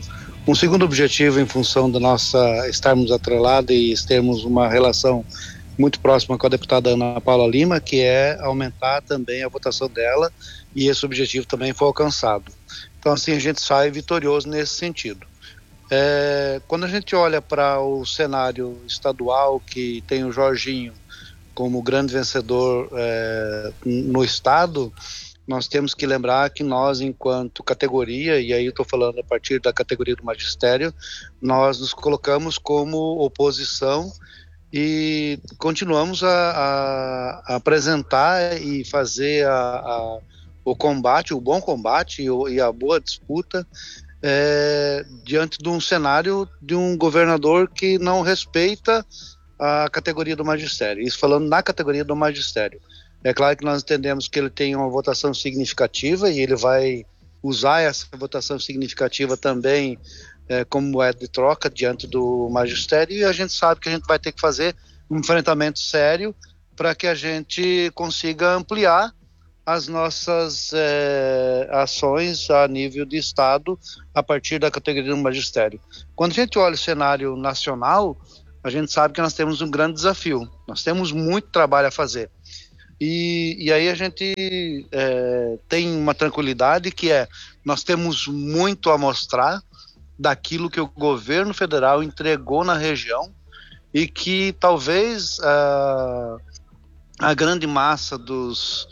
Um segundo objetivo, em função da nossa estarmos atrelados e termos uma relação muito próxima com a deputada Ana Paula Lima, que é aumentar também a votação dela, e esse objetivo também foi alcançado. Então, assim, a gente sai vitorioso nesse sentido. É, quando a gente olha para o cenário estadual, que tem o Jorginho como grande vencedor é, no estado, nós temos que lembrar que nós, enquanto categoria, e aí eu estou falando a partir da categoria do magistério, nós nos colocamos como oposição e continuamos a, a, a apresentar e fazer a, a, o combate, o bom combate e, o, e a boa disputa é, diante de um cenário de um governador que não respeita a categoria do magistério. Isso falando na categoria do magistério. É claro que nós entendemos que ele tem uma votação significativa e ele vai usar essa votação significativa também é, como moeda de troca diante do magistério, e a gente sabe que a gente vai ter que fazer um enfrentamento sério para que a gente consiga ampliar as nossas é, ações a nível de estado a partir da categoria do magistério. Quando a gente olha o cenário nacional, a gente sabe que nós temos um grande desafio, nós temos muito trabalho a fazer. E, e aí a gente é, tem uma tranquilidade que é, nós temos muito a mostrar daquilo que o governo federal entregou na região e que talvez a, a grande massa dos,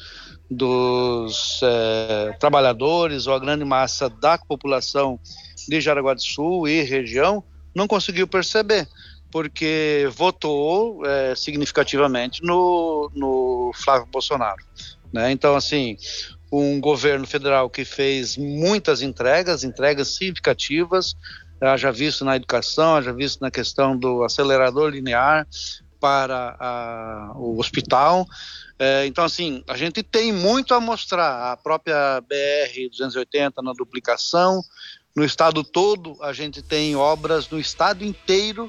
dos é, trabalhadores ou a grande massa da população de Jaraguá do Sul e região não conseguiu perceber, porque votou é, significativamente no, no Flávio Bolsonaro, né? Então, assim, um governo federal que fez muitas entregas, entregas significativas, já visto na educação, já visto na questão do acelerador linear para a, o hospital. É, então, assim, a gente tem muito a mostrar. A própria B R duzentos e oitenta na duplicação, no estado todo a gente tem obras no estado inteiro,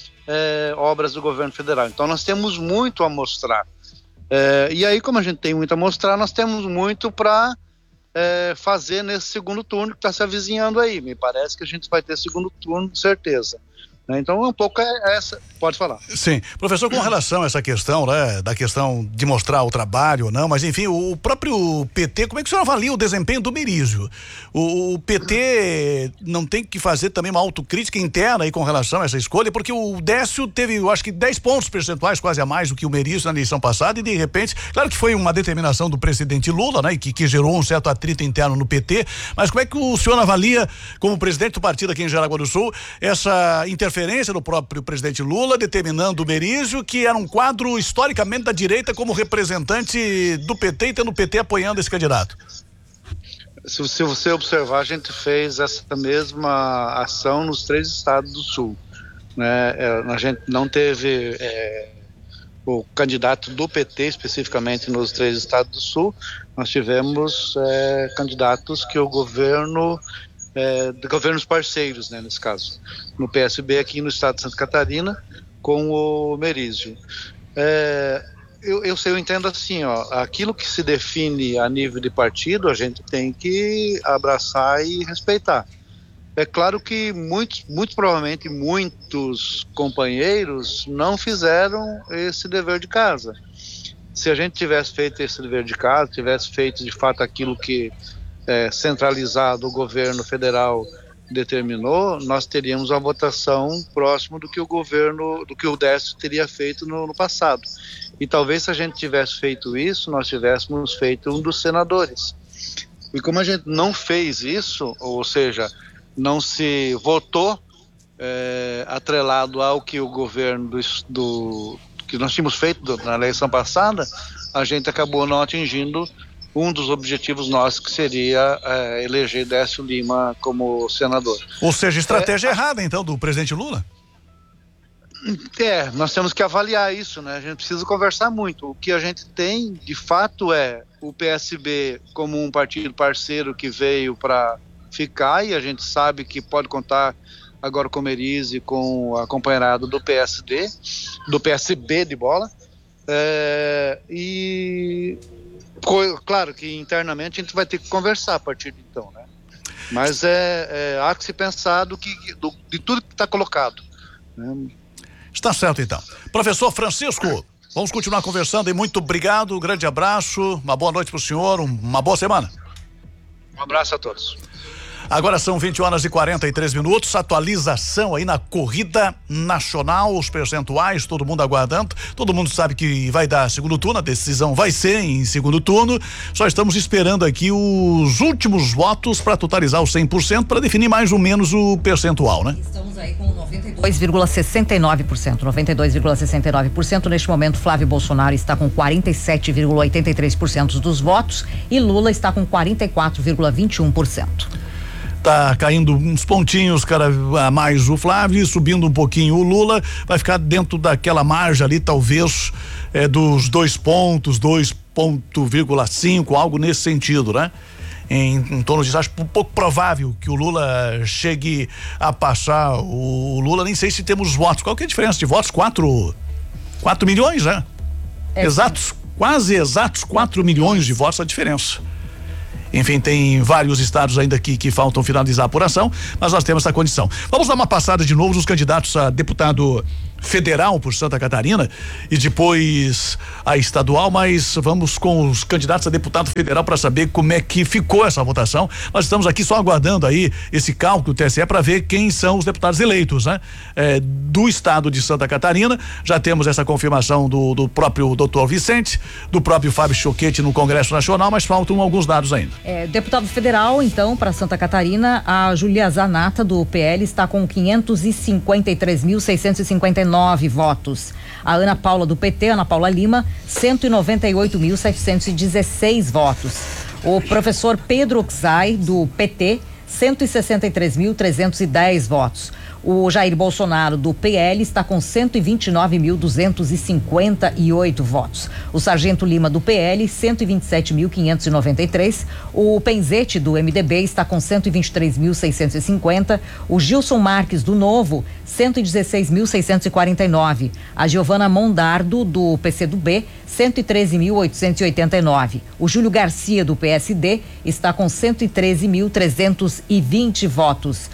É, obras do governo federal. Então nós temos muito a mostrar. É, e aí, como a gente tem muito a mostrar, nós temos muito para é, fazer nesse segundo turno que está se avizinhando aí. Me parece que a gente vai ter segundo turno, de certeza. Então, um pouco é essa. Pode falar. Sim. Professor, com relação a essa questão, né, da questão de mostrar o trabalho ou não, mas enfim, o próprio P T, como é que o senhor avalia o desempenho do Merizio? O, o P T não tem que fazer também uma autocrítica interna aí com relação a essa escolha, porque o Décio teve, eu acho que dez pontos percentuais quase a mais do que o Merizio na eleição passada e de repente, claro que foi uma determinação do presidente Lula, né, que, que gerou um certo atrito interno no P T, mas como é que o senhor avalia, como presidente do partido aqui em Jaraguá do Sul, essa interferência do próprio presidente Lula, determinando o Merizio, que era um quadro historicamente da direita, como representante do P T e tendo o P T apoiando esse candidato? Se, se você observar, a gente fez essa mesma ação nos três estados do Sul, né? É, a gente não teve é, o candidato do P T especificamente nos três estados do Sul, nós tivemos é, candidatos que o governo É, de governos parceiros, né, nesse caso, no P S B aqui no estado de Santa Catarina, com o Merizio. É, eu, eu, eu entendo assim, ó, aquilo que se define a nível de partido, a gente tem que abraçar e respeitar. É claro que muitos, muito provavelmente muitos companheiros não fizeram esse dever de casa. Se a gente tivesse feito esse dever de casa, tivesse feito de fato aquilo que É, centralizado o governo federal determinou, nós teríamos uma votação próximo do que o governo, do que o Décio teria feito no, no passado. E talvez se a gente tivesse feito isso, nós tivéssemos feito um dos senadores. E como a gente não fez isso, ou seja, não se votou é, atrelado ao que o governo do, do que nós tínhamos feito do, na eleição passada, a gente acabou não atingindo um dos objetivos nossos, que seria é, eleger Décio Lima como senador. Ou seja, estratégia é, errada, então, do presidente Lula? É, nós temos que avaliar isso, né? A gente precisa conversar muito. O que a gente tem, de fato, é o P S B como um partido parceiro que veio para ficar, e a gente sabe que pode contar agora com o Merizio e com a companheirada do P S D, do P S B de bola, é, e... Claro que internamente a gente vai ter que conversar a partir de então, né? Mas é, é há que se pensar do que, do, de tudo que está colocado. Né? Está certo, então. Professor Francisco, vamos continuar conversando e muito obrigado, um grande abraço, uma boa noite para o senhor, uma boa semana. Um abraço a todos. Agora são vinte horas e quarenta e três minutos, atualização aí na corrida nacional, os percentuais, todo mundo aguardando, todo mundo sabe que vai dar segundo turno, a decisão vai ser em segundo turno, só estamos esperando aqui os últimos votos para totalizar os cem por cento para definir mais ou menos o percentual, né? Estamos aí com noventa e dois vírgula sessenta e nove por cento, noventa e dois vírgula sessenta e nove por cento neste momento. Flávio Bolsonaro está com quarenta e sete vírgula oitenta e três por cento dos votos e Lula está com quarenta e quatro vírgula vinte e um por cento. Tá caindo uns pontinhos, cara, a mais o Flávio, e subindo um pouquinho o Lula, vai ficar dentro daquela margem ali, talvez, é, dos dois pontos, dois vírgula cinco, algo nesse sentido, né? Em, em torno disso, acho um pouco provável que o Lula chegue a passar o Lula, nem sei se temos votos, qual que é a diferença de votos? Quatro, quatro milhões, né? É, exatos, sim. Quase exatos quatro milhões de votos a diferença. Enfim, tem vários estados ainda que, que faltam finalizar a apuração, mas nós temos essa condição. Vamos dar uma passada de novo nos candidatos a deputado federal por Santa Catarina e depois a estadual, mas vamos com os candidatos a deputado federal para saber como é que ficou essa votação. Nós estamos aqui só aguardando aí esse cálculo do T S E para ver quem são os deputados eleitos, né? É, do estado de Santa Catarina, já temos essa confirmação do, do próprio doutor Vicente, do próprio Fábio Choquete no Congresso Nacional, mas faltam alguns dados ainda. É, deputado federal, então, para Santa Catarina, a Júlia Zanata, do P L, está com quinhentos e cinquenta e três mil, seiscentos e cinquenta e nove votos. A Ana Paula, do P T, Ana Paula Lima, cento e noventa e oito mil, setecentos e dezesseis votos. O professor Pedro Oxai, do P T, cento e sessenta e três mil, trezentos e dez votos. O Jair Bolsonaro, do P L, está com cento e vinte e nove mil, duzentos e cinquenta e oito votos. O Sargento Lima, do P L, cento e vinte e sete mil, quinhentos e noventa e três. O Penzete, do M D B, está com cento e vinte e três mil, seiscentos e cinquenta. O Gilson Marques, do Novo, cento e dezesseis mil, seiscentos e quarenta e nove. A Giovana Mondardo, do P C do B, cento e treze mil, oitocentos e oitenta e nove. O Júlio Garcia, do P S D, está com cento e treze mil, trezentos e vinte votos.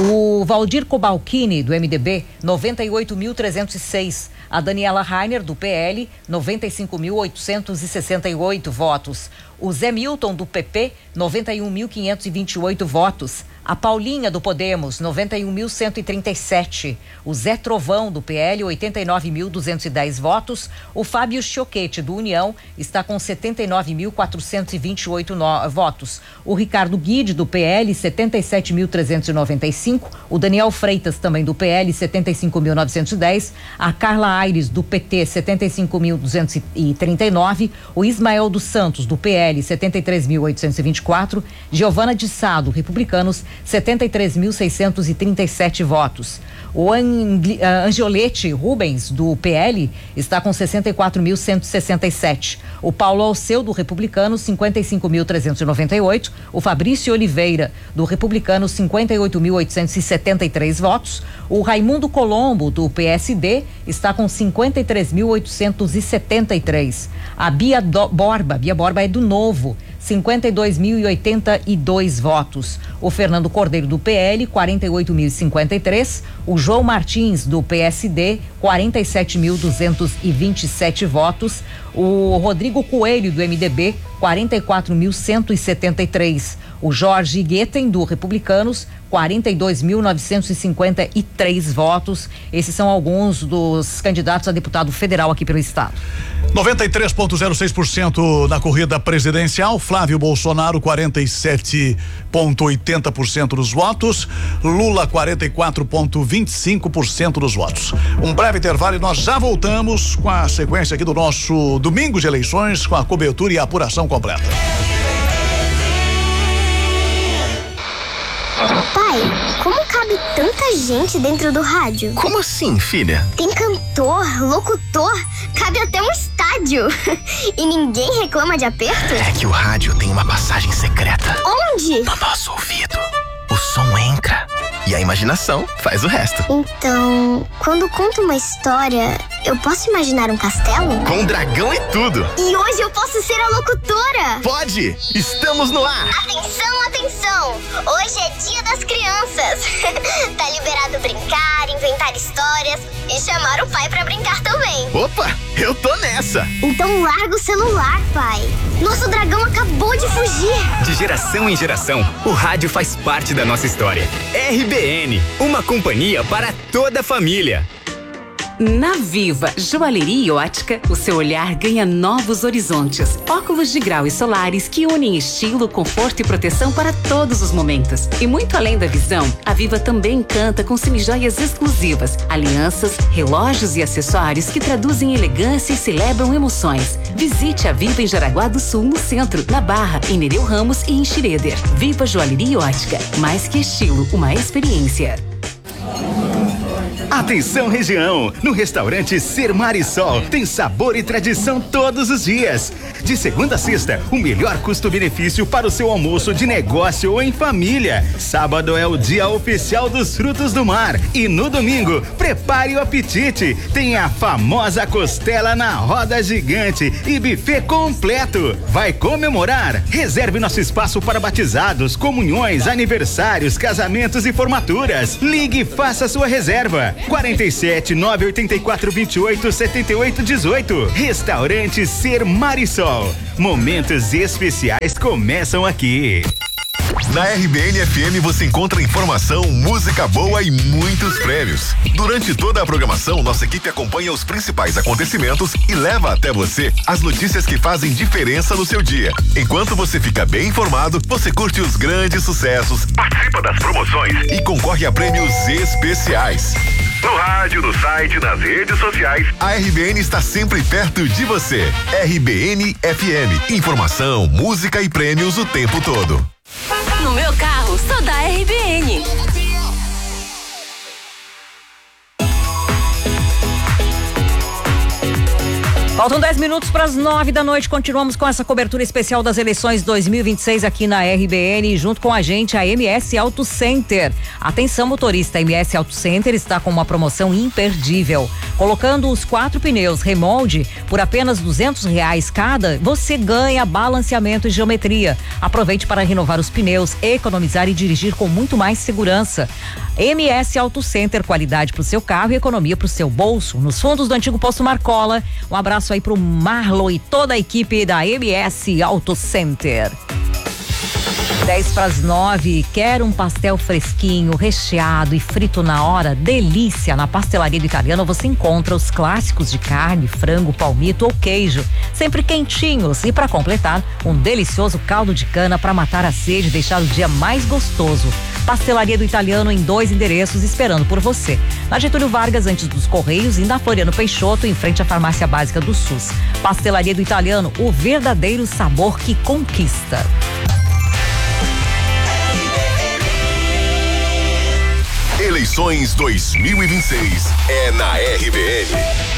O Valdir Cobalcini, do M D B, noventa e oito mil, trezentos e seis. A Daniela Rainer, do P L, noventa e cinco mil, oitocentos e sessenta e oito votos. O Zé Milton, do P P, noventa e um mil, quinhentos e vinte e oito votos. A Paulinha, do Podemos, noventa e um mil, cento e trinta e sete. O Zé Trovão, do P L, oitenta e nove mil, duzentos e dez votos. O Fábio Choquete, do União, está com setenta e nove mil, quatrocentos e vinte e oito no... votos. O Ricardo Guide, do P L, setenta e sete mil, trezentos e noventa e cinco. O Daniel Freitas, também do P L, setenta e cinco mil, novecentos e dez. A Carla Aires, do P T, setenta e cinco mil, duzentos e trinta e nove. O Ismael dos Santos, do P L, setenta e três mil, oitocentos e vinte e quatro. Giovana de Sá, do Republicanos, setenta e três mil, seiscentos e trinta e sete votos. O Angli, uh, Angiolete Rubens, do P L, está com sessenta e quatro mil, cento e sessenta e sete. O Paulo Alceu, do Republicano, cinquenta e cinco mil, trezentos e noventa e oito. O Fabrício Oliveira, do Republicano, cinquenta e oito mil, oitocentos e setenta e três votos. O Raimundo Colombo, do P S D, está com cinquenta e três mil, oitocentos e setenta e três. A Bia Do, Borba, Bia Borba é do Novo, cinquenta e dois mil e oitenta e dois votos. O Fernando Cordeiro, do P L, quarenta e oito mil e cinquenta e três. O João Martins, do P S D, quarenta e sete mil, duzentos e vinte e sete votos. O Rodrigo Coelho, do M D B, quarenta e quatro mil, cento e setenta e três. O Jorge Guetem, do Republicanos, quarenta e dois mil, novecentos e cinquenta e três votos. Esses são alguns dos candidatos a deputado federal aqui pelo estado. noventa e três vírgula zero seis por cento na corrida presidencial. Flávio Bolsonaro, quarenta e sete vírgula oitenta por cento dos votos. Lula, quarenta e quatro vírgula vinte e cinco por cento dos votos. Um breve intervalo e nós já voltamos com a sequência aqui do nosso domingo de eleições, com a cobertura e a apuração completa. Pai, como cabe tanta gente dentro do rádio? Como assim, filha? Tem cantor, locutor, cabe até um estádio. E ninguém reclama de aperto? É que o rádio tem uma passagem secreta. Onde? No nosso ouvido. O som entra e a imaginação faz o resto. Então, quando conto uma história, eu posso imaginar um castelo? Com dragão e tudo. E hoje eu posso ser a locutora? Pode! Estamos no ar! Atenção, atenção! atenção! Hoje é dia das crianças. Tá liberado brincar, inventar histórias e chamar o pai pra brincar também. Opa, eu tô nessa! Então larga o celular, pai. Nosso dragão acabou de fugir. De geração em geração, o rádio faz parte da nossa história. R B N, uma companhia para toda a família. Na Viva Joalheria e Ótica, o seu olhar ganha novos horizontes. Óculos de grau e solares que unem estilo, conforto e proteção para todos os momentos. E muito além da visão, a Viva também encanta com semijoias exclusivas, alianças, relógios e acessórios que traduzem elegância e celebram emoções. Visite a Viva em Jaraguá do Sul, no centro, na Barra, em Nereu Ramos e em Schroeder. Viva Joalheria e Ótica, mais que estilo, uma experiência. Atenção região, no restaurante Ser Marisol tem sabor e tradição todos os dias. De segunda a sexta, o melhor custo-benefício para o seu almoço de negócio ou em família. Sábado é o dia oficial dos frutos do mar e no domingo, prepare o apetite. Tem a famosa costela na roda gigante e buffet completo. Vai comemorar? Reserve nosso espaço para batizados, comunhões, aniversários, casamentos e formaturas. Ligue e faça sua reserva. quarenta e sete, nove oitenta e quatro, vinte e oito, setenta e oito, dezoito. Restaurante Ser Marisol. Momentos especiais começam aqui. Na R B N F M você encontra informação, música boa e muitos prêmios. Durante toda a programação, nossa equipe acompanha os principais acontecimentos e leva até você as notícias que fazem diferença no seu dia. Enquanto você fica bem informado, você curte os grandes sucessos, participa das promoções e concorre a prêmios especiais. No rádio, no site, nas redes sociais, a R B N está sempre perto de você. R B N F M. Informação, música e prêmios o tempo todo. No meu carro, sou da R B N. Faltam dez minutos para as nove da noite. Continuamos com essa cobertura especial das eleições dois mil e vinte e seis aqui na R B N. Junto com a gente, a M S Auto Center. Atenção, motorista, a M S Auto Center está com uma promoção imperdível. Colocando os quatro pneus remolde por apenas duzentos reais cada, você ganha balanceamento e geometria. Aproveite para renovar os pneus, economizar e dirigir com muito mais segurança. M S Auto Center, qualidade para o seu carro e economia para o seu bolso. Nos fundos do antigo posto Marcola. Um abraço aí pro Marlon e toda a equipe da M S Auto Center. dez para as nove, quer um pastel fresquinho, recheado e frito na hora? Delícia! Na Pastelaria do Italiano você encontra os clássicos de carne, frango, palmito ou queijo, sempre quentinhos, e para completar, um delicioso caldo de cana para matar a sede e deixar o dia mais gostoso. Pastelaria do Italiano em dois endereços esperando por você. Na Getúlio Vargas, antes dos Correios, e na Floriano Peixoto, em frente à Farmácia Básica do SUS. Pastelaria do Italiano, o verdadeiro sabor que conquista. Eleições dois mil e vinte e seis é na R B N.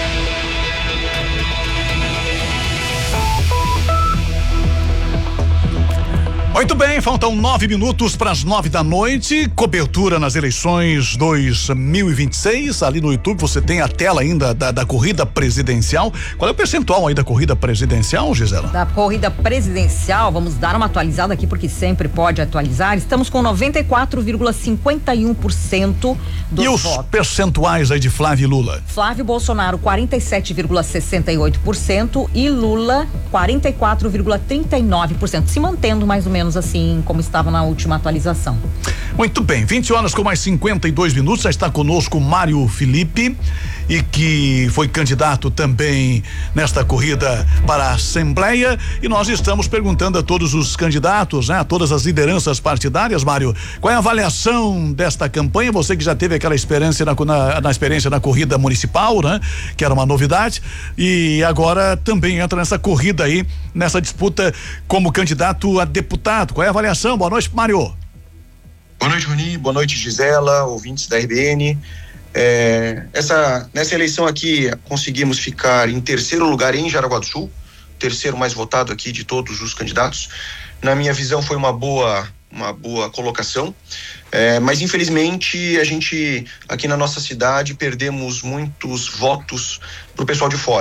Muito bem, faltam nove minutos para as nove da noite. Cobertura nas eleições dois mil e vinte e seis. Ali no YouTube você tem a tela ainda da, da corrida presidencial. Qual é o percentual aí da corrida presidencial, Gisela? Da corrida presidencial, vamos dar uma atualizada aqui porque sempre pode atualizar. Estamos com noventa e quatro vírgula cinquenta e um por cento dos votos. E os percentuais aí de Flávio e Lula? Flávio Bolsonaro quarenta e sete vírgula sessenta e oito por cento e Lula quarenta e quatro vírgula trinta e nove por cento, se mantendo mais ou menos assim como estava na última atualização. Muito bem, vinte horas com mais cinquenta e dois minutos, já está conosco Mário Felipe, e que foi candidato também nesta corrida para a Assembleia, e nós estamos perguntando a todos os candidatos, né, a todas as lideranças partidárias, Mário, qual é a avaliação desta campanha? Você que já teve aquela experiência na, na, na experiência na corrida municipal, né, que era uma novidade, e agora também entra nessa corrida aí, nessa disputa como candidato a deputado. Qual é a avaliação? Boa noite, Mário. Boa noite, Rony. Boa noite, Gisela, ouvintes da R B N. É, essa, nessa eleição aqui, conseguimos ficar em terceiro lugar em Jaraguá do Sul, terceiro mais votado aqui de todos os candidatos. Na minha visão, foi uma boa, uma boa colocação, é, mas infelizmente a gente, aqui na nossa cidade, perdemos muitos votos para o pessoal de fora.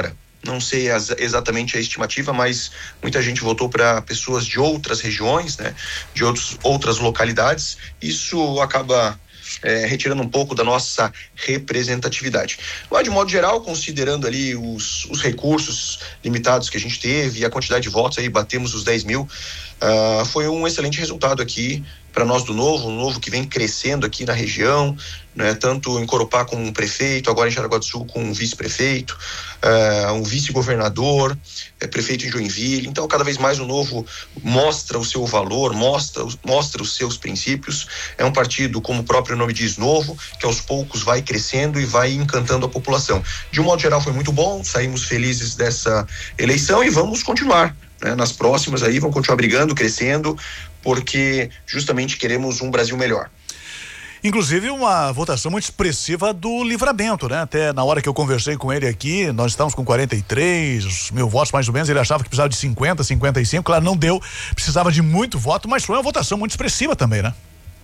não sei as, exatamente a estimativa, mas muita gente votou para pessoas de outras regiões, né, de outros, outras localidades. Isso acaba é, retirando um pouco da nossa representatividade. Mas, de modo geral, considerando ali os, os recursos limitados que a gente teve e a quantidade de votos, aí batemos os dez mil, uh, foi um excelente resultado aqui para nós do Novo, um Novo que vem crescendo aqui na região, né, tanto em Corupá com um prefeito, agora em Jaraguá do Sul com um vice-prefeito, uh, um vice-governador, uh, prefeito em Joinville. Então, cada vez mais o Novo mostra o seu valor, mostra, mostra os seus princípios. É um partido, como o próprio nome diz, novo, que aos poucos vai crescendo e vai encantando a população. De um modo geral, foi muito bom, saímos felizes dessa eleição e vamos continuar, né, nas próximas aí, vamos continuar brigando, crescendo, porque justamente queremos um Brasil melhor. Inclusive uma votação muito expressiva do Livramento, né? Até na hora que eu conversei com ele aqui, nós estávamos com quarenta e três mil votos mais ou menos, ele achava que precisava de cinquenta, cinquenta e cinco, claro, não deu, precisava de muito voto, mas foi uma votação muito expressiva também, né?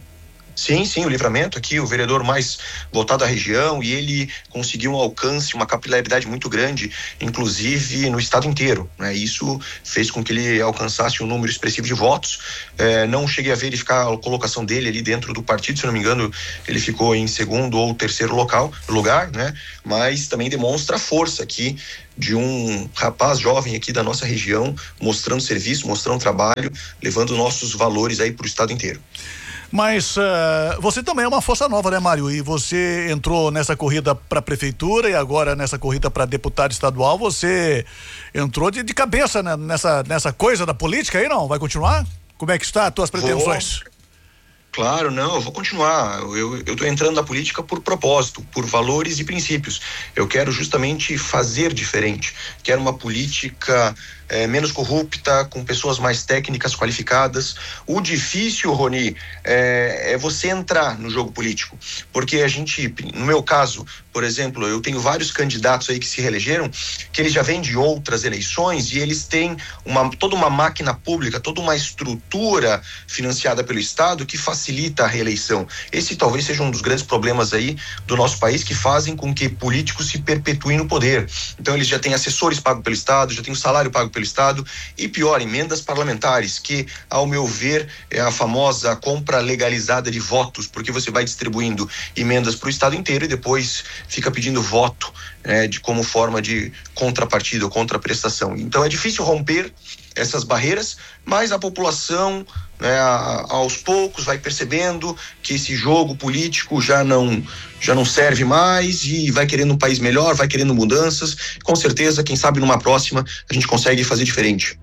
Sim, sim, o Livramento aqui, o vereador mais votado da região, e ele conseguiu um alcance, uma capilaridade muito grande, inclusive no estado inteiro, né? Isso fez com que ele alcançasse um número expressivo de votos. É, não cheguei a verificar a colocação dele ali dentro do partido, se não me engano, ele ficou em segundo ou terceiro local, lugar, né? Mas também demonstra a força aqui de um rapaz jovem aqui da nossa região, mostrando serviço, mostrando trabalho, levando nossos valores aí para o estado inteiro. Mas uh, você também é uma força nova, né, Mário? E você entrou nessa corrida para a prefeitura e agora nessa corrida para deputado estadual, você entrou de, de cabeça, né, nessa, nessa coisa da política aí, não? Vai continuar? Como é que está as tuas pretensões? Vou... Claro, não, eu vou continuar. Eu, eu tô entrando na política por propósito, por valores e princípios. Eu quero justamente fazer diferente. Quero uma política é, menos corrupta, com pessoas mais técnicas, qualificadas. O difícil, Rony, é, é você entrar no jogo político. Porque a gente, no meu caso, por exemplo, eu tenho vários candidatos aí que se reelegeram, que eles já vêm de outras eleições e eles têm uma, toda uma máquina pública, toda uma estrutura financiada pelo Estado que facilita a reeleição. Esse talvez seja um dos grandes problemas aí do nosso país, que fazem com que políticos se perpetuem no poder. Então eles já têm assessores pagos pelo Estado, já têm um salário pago pelo Estado e, pior, emendas parlamentares, que, ao meu ver, é a famosa compra legalizada de votos, porque você vai distribuindo emendas para o Estado inteiro e depois fica pedindo voto, né, de como forma de contrapartida ou contraprestação. Então é difícil romper essas barreiras, mas a população, né, a, aos poucos vai percebendo que esse jogo político já não, já não serve mais e vai querendo um país melhor, vai querendo mudanças. Com certeza, quem sabe numa próxima a gente consegue fazer diferente.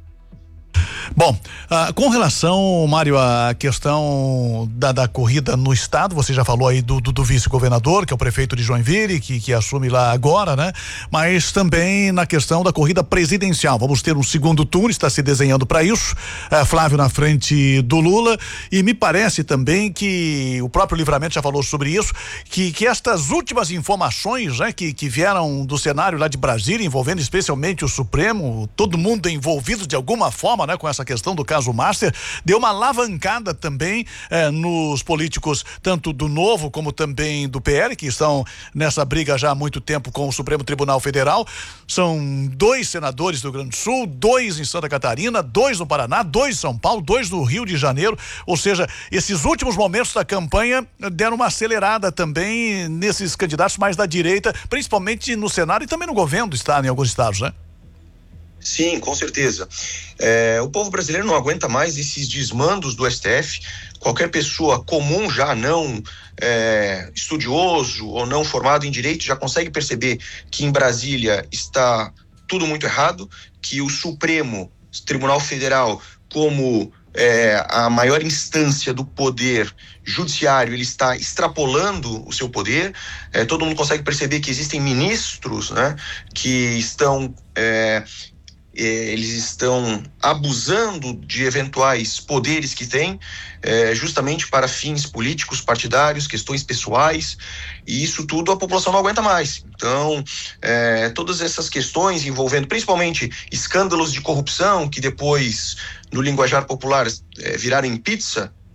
Bom, ah, com relação, Mário, à questão da, da corrida no estado, você já falou aí do, do, do vice-governador, que é o prefeito de Joinville, que, que assume lá agora, né? Mas também na questão da corrida presidencial. Vamos ter um segundo turno, está se desenhando para isso. Ah, Flávio na frente do Lula, e me parece também que o próprio Livramento já falou sobre isso, que, que estas últimas informações, né, que, que vieram do cenário lá de Brasília, envolvendo especialmente o Supremo, todo mundo envolvido de alguma forma, né, com essa questão do caso Master, deu uma alavancada também eh, nos políticos, tanto do Novo como também do P L, que estão nessa briga já há muito tempo com o Supremo Tribunal Federal. São dois senadores do Rio Grande do Sul, dois em Santa Catarina, dois no Paraná, dois em São Paulo, dois no Rio de Janeiro. Ou seja, esses últimos momentos da campanha deram uma acelerada também nesses candidatos mais da direita, principalmente no Senado e também no governo do estado, em alguns estados, né? Sim, com certeza. É, o povo brasileiro não aguenta mais esses desmandos do S T F. Qualquer pessoa comum, já não é, estudioso ou não formado em direito, já consegue perceber que em Brasília está tudo muito errado, que o Supremo Tribunal Federal, como é, a maior instância do poder judiciário, ele está extrapolando o seu poder. É, todo mundo consegue perceber que existem ministros, né, que estão... É, eles estão abusando de eventuais poderes que têm, é, justamente para fins políticos, partidários, questões pessoais, e isso tudo a população não aguenta mais. Então, é, todas essas questões envolvendo principalmente escândalos de corrupção, que depois, no linguajar popular, é, viraram em pizza,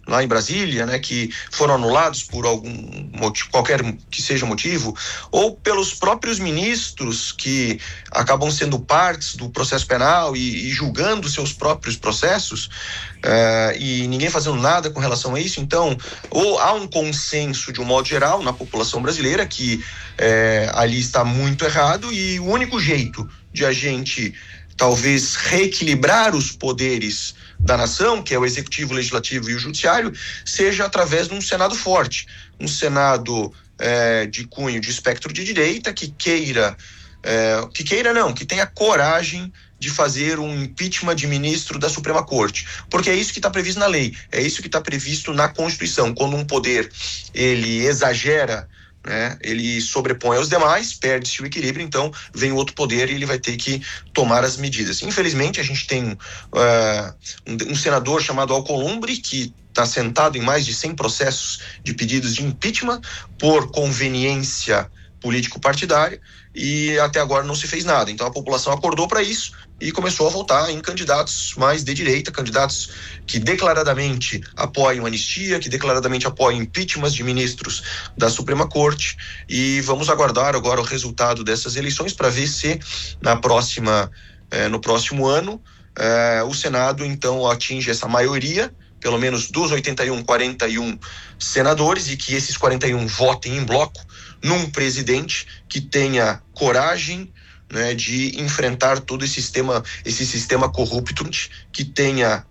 lá em Brasília, né, que foram anulados por algum motivo, qualquer que seja o motivo, ou pelos próprios ministros que acabam sendo partes do processo penal e, e julgando seus próprios processos, uh, e ninguém fazendo nada com relação a isso. Então, ou há um consenso de um modo geral na população brasileira que uh, ali está muito errado, e o único jeito de a gente talvez reequilibrar os poderes da nação, que é o executivo, o legislativo e o judiciário, seja através de um Senado forte, um Senado é, de cunho de espectro de direita, que queira, é, que queira não, que tenha coragem de fazer um impeachment de ministro da Suprema Corte, porque é isso que está previsto na lei, é isso que está previsto na Constituição. Quando um poder ele exagera, né, ele sobrepõe aos demais, perde-se o equilíbrio, então vem o outro poder e ele vai ter que tomar as medidas. Infelizmente, a gente tem uh, um, um senador chamado Alcolumbre, que está sentado em mais de cem processos de pedidos de impeachment por conveniência político-partidária, e até agora não se fez nada. Então a população acordou para isso e começou a votar em candidatos mais de direita, candidatos que declaradamente apoiam anistia, que declaradamente apoiam impeachments de ministros da Suprema Corte, e vamos aguardar agora o resultado dessas eleições para ver se na próxima, eh, no próximo ano eh, o Senado então atinge essa maioria, pelo menos dos oitenta e um, quarenta e um senadores, e que esses quarenta e um votem em bloco num presidente que tenha coragem, né, de enfrentar todo esse sistema, esse sistema corrupto, que tenha